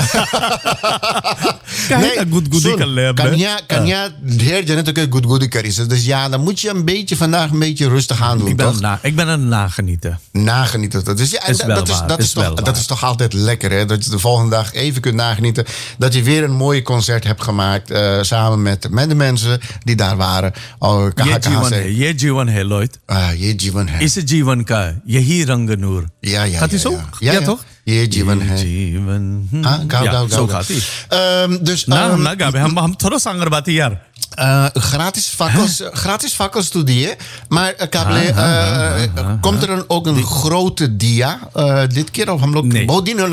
Kahina gudgudi kan leach. Kanya dheer jane to gudgudi karis. Dus ja, dan moet je vandaag een beetje rustig aan doen. Ik ben aan het nagenieten. Dus ja, dat is toch altijd lekker, hè? Dat je de volgende dag even kunt nagenieten. Dat je weer een mooi concert hebt gemaakt. Samen met de mensen die daar waren. Je Jivan hai, Lloyd. Je Jivan hai. Is het Jivan ka? Yehi rang noor. Ja. Gaat hij zo? Ja, toch? Je Jivan hai. Zo gaat hij. Dus... Ham thoro sanger bati yaar. Gratis fakkels studeren. Maar komt er ook een grote dia dit keer? Of nee.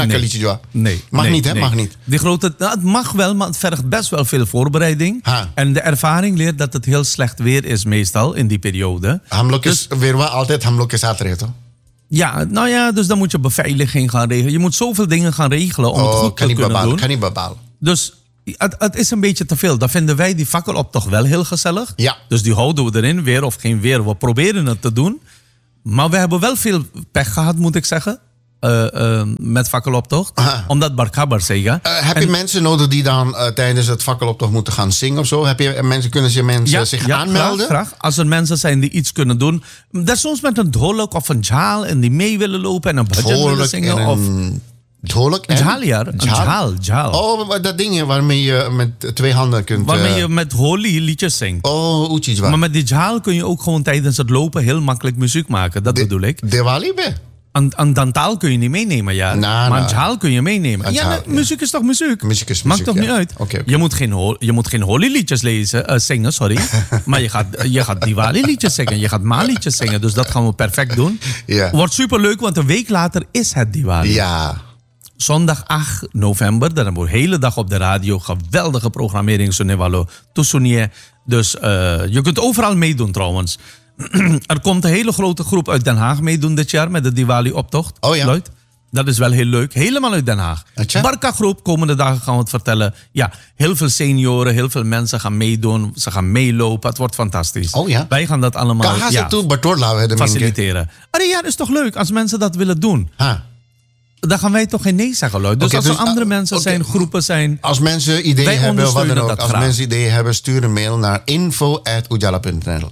Mag niet, hè? Mag niet. Die grote, het mag wel, maar het vergt best wel veel voorbereiding. En de ervaring leert dat het heel slecht weer is meestal in die periode. Hamlok is weer wel altijd hamlok is toch? Ja, nou ja, dus dan moet je beveiliging gaan regelen. Je moet zoveel dingen gaan regelen om het goed te kunnen doen. Kan niet bepalen. Dus... Het is een beetje te veel. Dan vinden wij die fakkeloptocht wel heel gezellig. Ja. Dus die houden we erin, weer of geen weer. We proberen het te doen. Maar we hebben wel veel pech gehad, moet ik zeggen. Met fakkeloptocht. Omdat Barkabar zeggen. Heb je mensen nodig die dan tijdens het fakkeloptocht moeten gaan zingen of zo? Kunnen zich aanmelden? Graag. Als er mensen zijn die iets kunnen doen. Soms met een dholok of een jaal en die mee willen lopen en een bhajan willen zingen. Dholok en? Jhal. Oh, dat ding waarmee je met 2 handen kunt... Waarmee je met Holi liedjes zingt. Oh, oetjes. Maar met die jhal kun je ook gewoon tijdens het lopen heel makkelijk muziek maken. Dat bedoel ik. Diwali be? Een dantaal kun je niet meenemen, ja. Maar een jhal kun je meenemen. Muziek is toch muziek? Muziek is muziek, maakt toch niet uit? Okay. Je moet geen Holi liedjes zingen, sorry. Maar je gaat Diwali liedjes zingen. Je gaat Ma liedjes zingen. Dus dat gaan we perfect doen. Ja. Wordt superleuk, want een week later is het Diwali. Ja. Zondag 8 november, dan hebben we de hele dag op de radio. Geweldige programmering, Sunewalo Toesoenie. Dus je kunt overal meedoen trouwens. Er komt een hele grote groep uit Den Haag meedoen dit jaar met de Diwali-optocht. Oh ja. Lloyd. Dat is wel heel leuk. Helemaal uit Den Haag. Barca-groep, komende dagen gaan we het vertellen. Ja, heel veel senioren, heel veel mensen gaan meedoen. Ze gaan meelopen. Het wordt fantastisch. Oh ja. Wij gaan dat allemaal faciliteren. Ja, is toch leuk als mensen dat willen doen. Dan gaan wij toch geen nee zeggen, Lloyd. Dus als er andere mensen zijn, groepen zijn... Als mensen ideeën hebben, wat dan ook. Als mensen ideeën hebben, stuur een mail naar info@ujala.nl.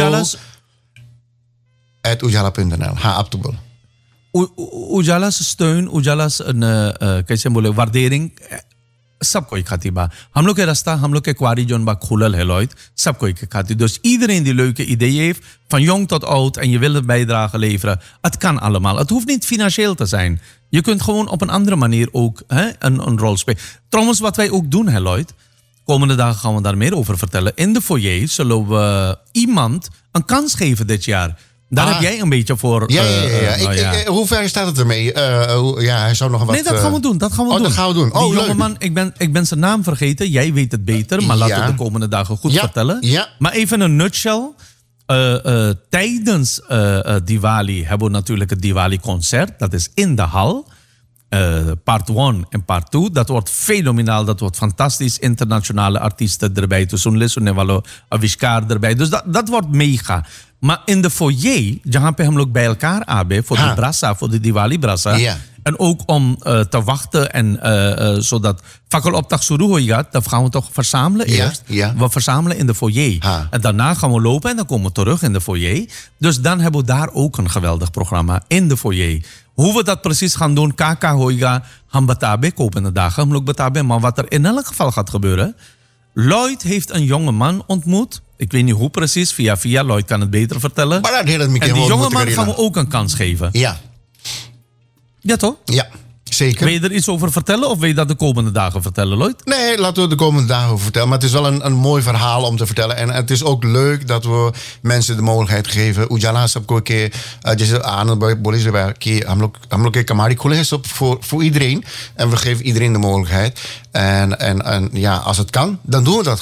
info@ujala.nl. Abdul. Ujala's steun, Ujala's waardering... सब कोई खाती बा हम लोग के रास्ता हम लोग के क्वारी जोन बा खुलल है Lloyd सब कोई के खाती dus iedereen die leuke ideeën heeft van jong tot oud en je wil een bijdrage leveren het kan allemaal het hoeft niet financieel te zijn je kunt gewoon op een andere manier ook een rol spelen trouwens wat wij ook doen Lloyd komende dagen gaan we daar meer over vertellen in de foyer zullen we iemand een kans geven dit jaar. Daar heb jij een beetje voor... Hoe ver staat het ermee? Hij zou nog wat... Nee, dat gaan we doen. Dat gaan we doen. Die jongeman, ik ben zijn naam vergeten. Jij weet het beter, maar laten we de komende dagen goed vertellen. Ja. Maar even een nutshell. Tijdens Diwali hebben we natuurlijk het Diwali-concert. Dat is in de hal. Part 1 en part 2. Dat wordt fenomenaal. Dat wordt fantastisch. Internationale artiesten erbij. Tussen Nevalo, Avishkar erbij. Dus dat wordt mega. Maar in de foyer, jhaan pe hum log bij elkaar abe voor de brasa, voor de Diwali brasa. Ja. En ook om te wachten en zodat fakkeloptocht shuru gaat, dan gaan we toch verzamelen eerst. Ja. We verzamelen in de foyer. En daarna gaan we lopen en dan komen we terug in de foyer. Dus dan hebben we daar ook een geweldig programma in de foyer. Hoe we dat precies gaan doen, kaka hoiga, ham batabe, komende dagen, ham log batabe. Maar wat er in elk geval gaat gebeuren, Lloyd heeft een jonge man ontmoet. Ik weet niet hoe precies, via Lloyd kan het beter vertellen. Maar en die jonge man gaan we ook een kans geven. Ja. Ja, toch? Ja, zeker. Wil je er iets over vertellen of wil je dat de komende dagen vertellen, Lloyd? Nee, laten we de komende dagen over vertellen. Maar het is wel een mooi verhaal om te vertellen. En het is ook leuk dat we mensen de mogelijkheid geven. Ujala sabko ke jesse aanand bolis ki hamlok ke kamari khule is voor iedereen. En we geven iedereen de mogelijkheid. En ja, als het kan, dan doen we dat gewoon.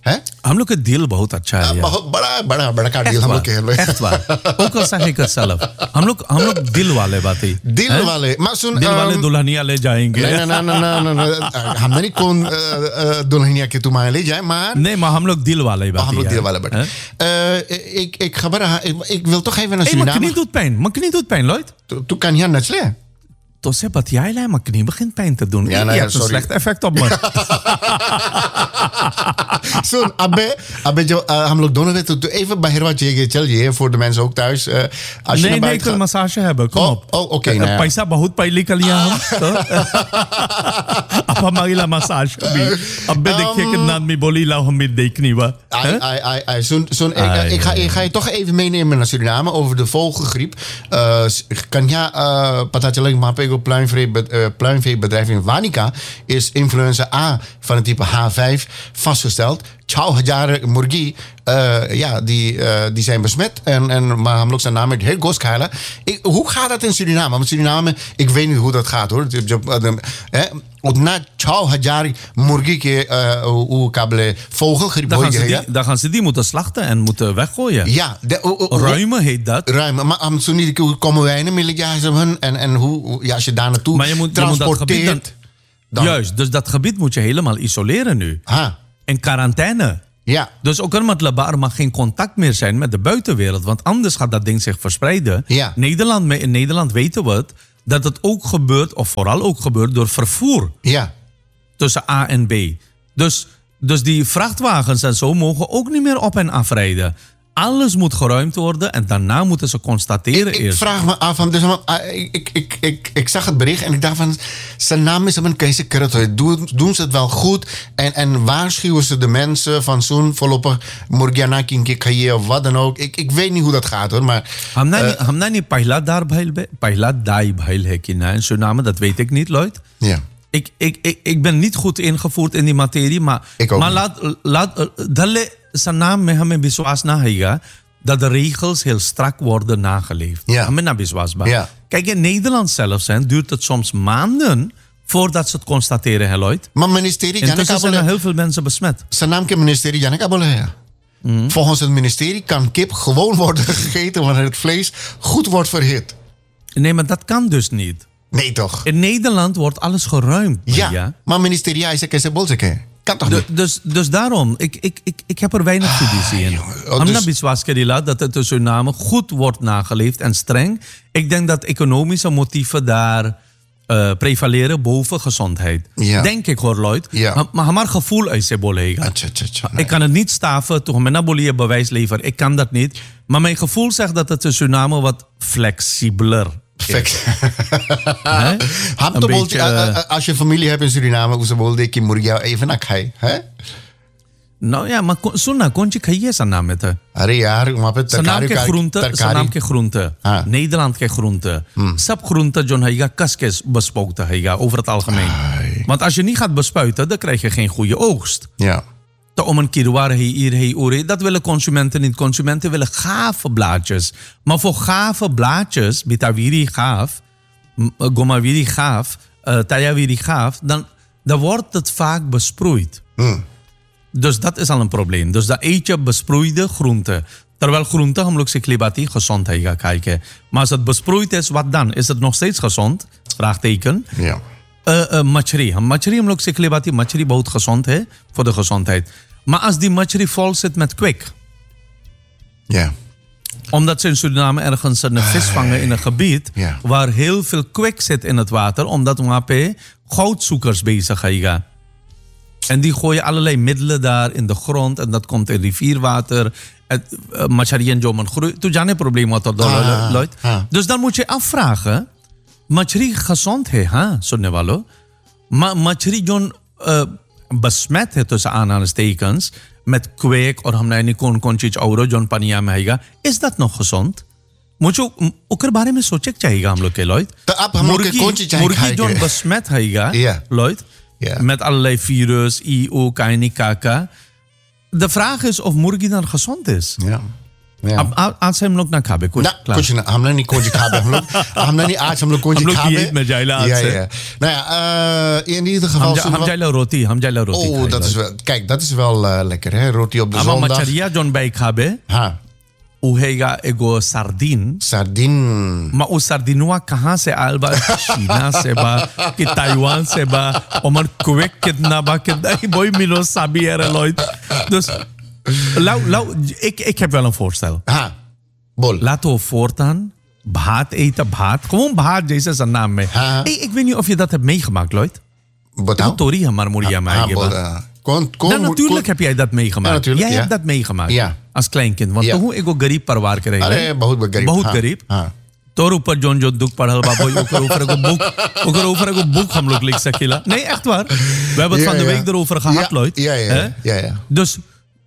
हम लोग का दिल बहुत अच्छा है। बहुत बड़ा का दिल हम लोग के। echt waar. Ook al zeg ik het zelf. हम लोग दिल वाले बातें। दिल वाले। दिल वाले दुल्हनिया ले जाएंगे। नहीं हम नहीं कौन दुल्हनिया के तुम्हारे ले जाए मार। नहीं मार हम लोग दिल वाले बातें। हम लोग दिल वाले बातें। एक खबर ik wil toch even naar Suriname. Makni doet pijn, Lloyd. Tu kan hier natsle. तो से बतियाई लाए मक्खनी begint pijn te doen. Ja, je hebt een slecht effect op me. Zo'n abbe जो हम लोग दोनों तो even बाहर चलिए voor de mensen ook thuis. Als je nee, ik wil massage hebben. Kom op. Okay पैसा बहुत पहले कर लिया हम। अब हमारी ला massage भी। अब देखिए कि नाम में बोली ला हम देखनी वा। Ik ga je toch even meenemen naar Suriname over de vogelgriep. Kan ja patachelijk maar pluimveebedrijf in Wanica is influenza A van het type H5 vastgesteld. 2000 murgi die zijn besmet. Maar हम लोग zijn naam met heel goed schalen. Hoe gaat dat in Suriname? Want Suriname, ik weet niet hoe dat gaat hoor. Na 2000 murgi ke kabele vogelgriep. Dan gaan ze die moeten slachten en moeten weggooien. Ja. Ruimen heet dat. Ruimen. Maar zo niet komen wij in en hoe als je daar naartoe transporteert. Juist, dus dat gebied moet je helemaal isoleren nu. In quarantaine. Ja. Dus ook er mag geen contact meer zijn met de buitenwereld. Want anders gaat dat ding zich verspreiden. Ja. In Nederland weten we het. Dat het ook gebeurt, of vooral ook gebeurt, door vervoer. Ja. Tussen A en B. Dus die vrachtwagens en zo mogen ook niet meer op en afrijden. Alles moet geruimd worden en daarna moeten ze constateren eerst. Ik vraag me af, ik zag het bericht en ik dacht van, zijn naam is een keizer. Doen ze het wel goed en waarschuwen ze de mensen van zo'n voorlopig Morgiana Kinke of wat dan ook. Ik weet niet hoe dat gaat hoor, maar... Hamna niet pahla dai bhail hai ki na in Suriname, dat weet ik niet, Lloyd. Ja. Ik ben niet goed ingevoerd in die materie, maar laat zijn naam में हमें विश्वास ना हैगा dat de regels heel strak worden nageleefd. Ja. हमें ना विश्वास बा. Ja. Kijk, in Nederland zelfs duurt het soms maanden voordat ze het constateren, hè, Lloyd. Maar ministerie... Intussen zijn er heel veel mensen besmet. Zijn naam kan ministerie Janneke Bolle. Volgens het ministerie kan kip gewoon worden gegeten wanneer het vlees goed wordt verhit. Nee, maar dat kan dus niet. Nee, toch? In Nederland wordt alles geruimd. Ja, maar ministerie is een bolzeke. Kan toch niet? Dus daarom, ik heb er weinig fiducie in. Amna biswas kerila dat het in Suriname goed wordt nageleefd en streng. Ik denk dat economische motieven daar prevaleren boven gezondheid. Ja. Denk ik hoor, Lloyd. Ja. Maar gevoel uit se bolega. Ik kan het niet staven, toch mijn nabolie bewijs leveren. Ik kan dat niet. Maar mijn gevoel zegt dat het in Suriname wat flexibeler perfect. Als je familie hebt in Suriname, hoe ze wilde ik Murgia even naar kai, hè? Nou ja, maar sunna konje खाइए सा नाम है था. अरे यार वहाँ पे तरकारी नाम के groente. Nederland के groente. Sab groente John हैगा कस के bespoten हैगा over het algemeen. Want als je niet gaat bespuiten, dan krijg je geen goede oogst. Ja. Om een kilowaar hier, dat willen consumenten niet. Consumenten willen gave blaadjes. Maar voor gave blaadjes, bitawiri gaaf, gomawiri gaaf, tayawiri gaaf, dan wordt het vaak besproeid. Dus dat is al een probleem. Dus dan eet je besproeide groenten. Terwijl groenten, हमलोग से klibati gezond है kijken. Maar als het besproeid is, wat dan? Is het nog steeds gezond? Vraagteken. Ja. Machri. Machri हमलोग से klibati, machri बहुत gezond है voor de gezondheid. Maar als die machri vol zit met kwik. Ja. Omdat ze in Suriname ergens een vis vangen in een gebied waar heel veel kwik zit in het water. Omdat we goudzoekers bezig zijn. En die gooien allerlei middelen daar in de grond. En dat komt in rivierwater. Machari en Joman groeit. Toen jij een probleem had, Lloyd. Dus dan moet je afvragen. Machari gezond है, हाँ, सुनने वालों. मछली जो besmet है tussen aanhalingstekens met kwik और हमने नहीं कौन चीज और जो पनिया में आएगा, is dat nog gezond? मुझे ओकर बारे में सोचे चाहिएगा हम लोग के Lloyd. मुर्गी जो besmet हैगा, Lloyd, met allerlei virus, IO, kaini, kaka. De vraag is of muर्गी dan gezond is. Ja. आज से हम लोग ना खाबे कुछ कुछ ना हमने नहीं कुछ खाबे हमने नहीं आज हम लोग कुछ खाबे met jaila आज से nou ja in ieder geval हम jaila roti oh dat is wel kijk dat is wel lekker hè roti op de zondag maar macharia John bij खाबे हाँ उहेगा एगो सार्डिन मा उस सार्डिनवा कहाँ से आयल बा चीना से बा कि ताइवान से बा ओमन कुवेक कितना बा कितना ही boy मिलो sabi er Lloyd dus lau ik heb wel een voorstel bol laten we voortaan भात eten gewoon भात जैसे zijn naam में ik weet niet of je dat hebt meegemaakt Lloyd Tori हमार मुड़िया में आएगा natuurlijk heb jij dat meegemaakt. Jij hebt dat meegemaakt als kleinkind. Want toen ik ook garieb परिवार के रहे बहुत गरीब तोर ऊपर जोन जो दुख पढ़ल बा भाई ओकर ऊपर एगो बुक हम लोग लिख सकेला नहीं echt waar we hebben het van de week erover gehad Lloyd dus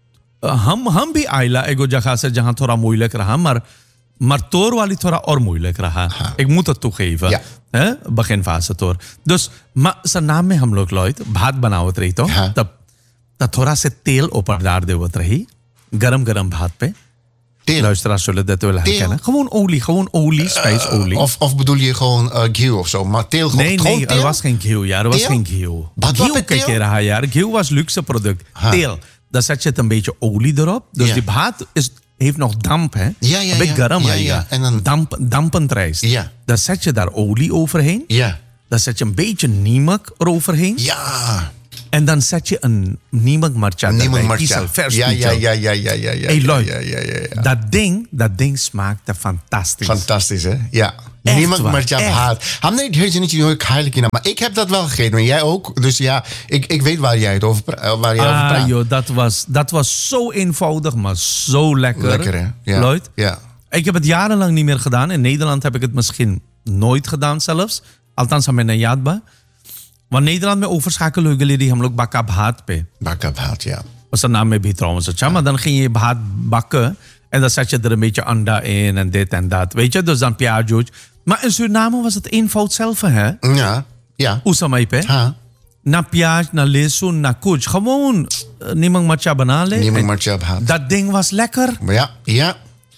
हम भी आइला एगो जगह से जहां थोड़ा moeilijk रहा maar toor वाली थोड़ा और moeilijk रहा ik moet het toegeven beginfase toor dus maar zijn naam में हम लोग Lloyd भात बनावत रही तो तब थोड़ा से तेल ऊपर डाल देवत रही गरम भात पे luisteraars zullen dat wel herkennen. Gewoon olie, spijsolie. Of bedoel je gewoon ghee of zo? Maar teel gewoon nee, er was geen ghee. Ja, er was geen ghee. Ghee kijk je raar, ja. Ghee was luxe product. Teel, dan zet je het een beetje olie erop. Dus die भात heeft nog damp, hè? Ja. Een beetje garam, ja. En dan dampend rijst. Ja. Dan zet je daar olie overheen. Ja. Dan zet je een beetje nimak eroverheen. Ja. En dan zet je een niemand marcha erbij. Kiesel, vers ja. Hey Lloyd, dat ding smaakte fantastisch. Fantastisch, hè? Ja. Niemand marcha haat. Hamne niet niet je heilig in, maar ik heb dat wel gegeten, maar jij ook. Dus ja, ik weet waar jij over praat. Joh, dat was zo eenvoudig, maar zo lekker. Lekker, hè? Ja. Lloyd? Ja. Ik heb het jarenlang niet meer gedaan. In Nederland heb ik het misschien nooit gedaan zelfs. Althans aan mijn Yadba. Want Nederland में overschakelen हुए die हम लोग बाका भात पे ja. Was een naam में भी trouwens अच्छा maar dan ging je भात bakken en dan zet je er een beetje anda in en dit en dat weet je dus dan piajo's maar in Suriname was het eenvoud zelf hè ja usamay pe na piaj na lesun na kuch gewoon nimang matcha banale nimang matcha भात dat ding was lekker ja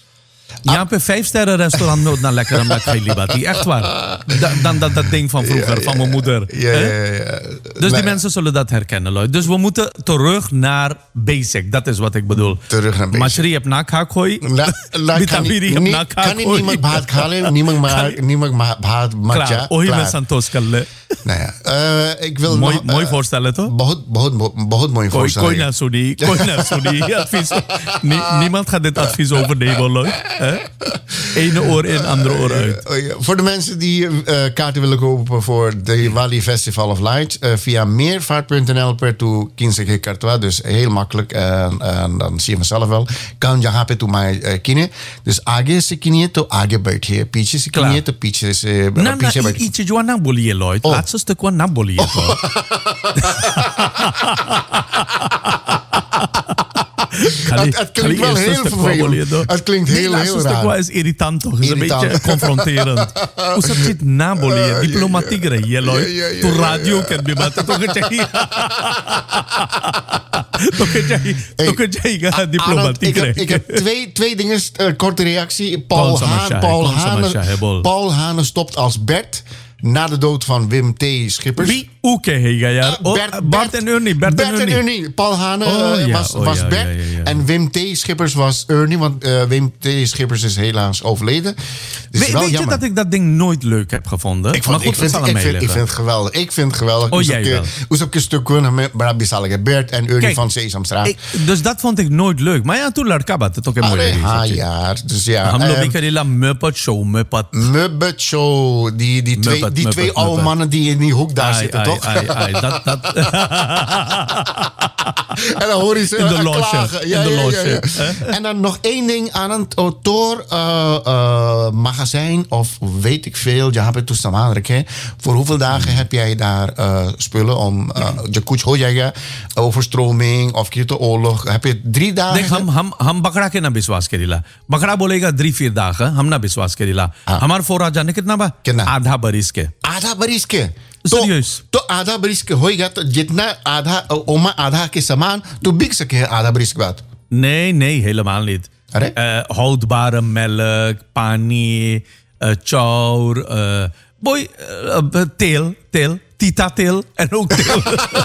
Ja, bij 5-sterren restaurant nooit naar lekker omdat ik geen libati. Echt waar. Dan dat ding van vroeger, van mijn moeder. Ja. Dus die mensen zullen dat herkennen, Lloyd. Dus we moeten terug naar basic. Dat is wat ik bedoel. Terug naar basic. Machri heb nakhaakhooi. Bitabiri heb nakhaakhooi. Kan niemand baat halen, niemand baat matcha. Klaar, ohi met Santos kalle. Nou ja, ik wil mooi voorstellen, toch? बहुत mooi voorstellen. Kooi naar Sony. Advies. Niemand gaat dit advies overnemen, Lloyd. Ene oor in, andere oor uit. Voor de mensen die kaarten willen kopen voor de Wali Festival of Light, via meervaart.nl per toe 15 cartois. Dus heel makkelijk. En dan zie je vanzelf wel. Kan je hapen toe mij kine. Dus आगे से किनिए तो आगे बैठिए पीछे से किनिए तो पीछे से पीछे बैठिए iets जो ना बोलिए Lloyd laatste stuk wat ना बोलिए तो Het klinkt wel heel vervelend. Het klinkt heel raar. Het is irritant toch? Het is een beetje confronterend. Hoe zat je het nabolie? Diplomatiek rij, Lloyd. Toen radio kan je maar toch een jij. Toch een jij diplomatiek rij. Ik heb twee dingen, korte reactie. Paul Hane stopt als Bert. Na de dood van Wim T. Schippers. Wie? Oké, ja. Bart en Ernie. Bert en Ernie. Paul Hane was Bert. Ja. En Wim T. Schippers was Ernie. Want Wim T. Schippers is helaas overleden. Dus weet je dat ik dat ding nooit leuk heb gevonden? Ik vind het geweldig. Ik vind het geweldig. Oh, jij wel. Hoe zou ik een stuk kunnen met Bert en Ernie van Sesamstraat. Dus dat vond ik nooit leuk. Maar ja, toen laat kabat het ook een mooie ja. Dus ja. Muppet Show. Die twee oude mannen die in die hoek daar zitten, toch? En dan hoor je ze in de loge. Ja. En dan nog één ding aan het Tor magazijn of weet ik veel. Je hebt het toestaan. Voor hoeveel dagen heb jij daar spullen om je koets hoor jij overstroming of de oorlog? Heb je 3 dagen? हम बकरा के ना विश्वास करेला बकरा बोलेगा 3-4 दाग हम ना विश्वास करेला हमार फोरा जाने कितना बा आधा बरिस के तो आधा बरिस के होएगा तो जितना आधा के समान तो बिक सके आधा बरिस के बाद nee helemaal niet Houdbare melk, pani, chour, teel, tita teel en ook teel.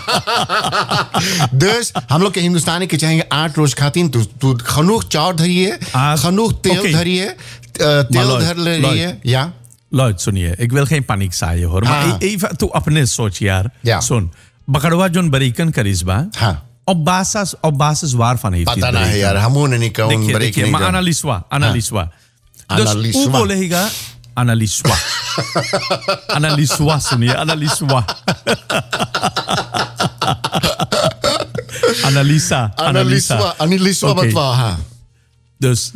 Dus हम लोग के हिंदुस्तानी के चाहेंगे 8 रोज खाती हैं तो genoeg chour धरिए, genoeg teel धरिए, teel धर लीजिए, ja. Luid, सुनिए, ik wil geen paniek zaaien hoor, maar even toe अपने सोच यार. सुन, बकड़वा जोन बरीकन करिश्मा. Op basis waarvan heeft hij het berekend? Yaar, hamoon niet kan berekenen. Maar analyswa. Dus hoe bolega? Analyswa, Sonia, analyswa. Analyswa wat waar? Dus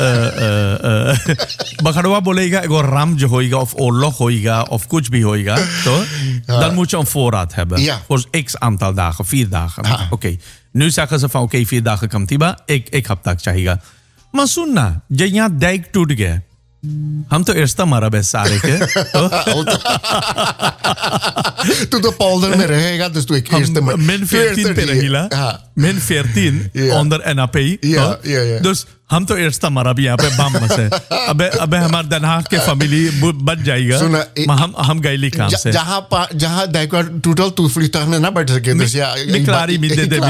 Bagadoa bolega, ik ram je hoiga of oorlog hoiga of kuch bhi hoiga, toch? Dan moet je een voorraad hebben. Ja. Voor x aantal dagen, 4 dagen. Oké. Nu zeggen ze van oké, 4 dagen kan tiba, ik heb dat chahiga. Maar sunna, je dijk toedge. हम तो eerst हमारा best सारे के तू तो polder में रहेगा तो तू एक eerste min 14 पे रहीला min 14 onder NAP dus हम तो eerst हमारा भी यहाँ पे बम से अबे हमारे Den Haag के फैमिली बच जाएगा हम गईली काम से जहाँ दाइका टोटल तू vliegtuig में ना बैठ सके dus ja मिक्लारी मिदे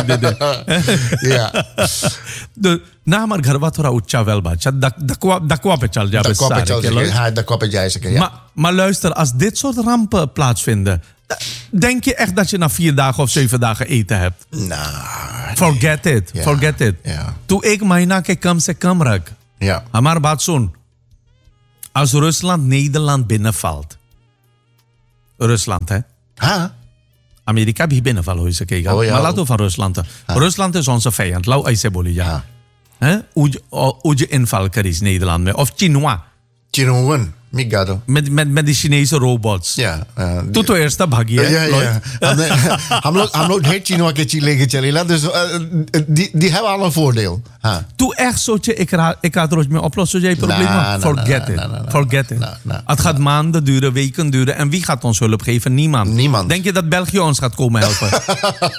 तो ना हमारे घर बा थोड़ा ऊंचा वेल बा दकवा पे चल जा dakwa पे जा सके maar luister, als dit soort rampen plaatsvinden, denk je echt dat je na 4 dagen of 7 dagen eten hebt? Forget it. Forget it. Toen ik mahina ke kam se kam rak. Hamar baat sun. Als Rusland Nederland binnenvalt. Rusland, hè? Amerika bhi binnenvallen, hoe ze kijken. Maar laten we van Rusland. Rusland is onze vijand. Lau aise boli ja. Hoe je inval is Nederland mee. Of Chinois. Chinoan. met die Chinese robots. Ja. Toen तो eerst भागी है. हम लोग ढेर चीनों के चीले के चलेला dus die hebben al een voordeel. Toen echt zo ik had er mee oplossen jij problemen. Forget it. Het gaat maanden duren, weken duren en wie gaat ons hulp geven? Niemand. Denk je dat België ons gaat komen helpen?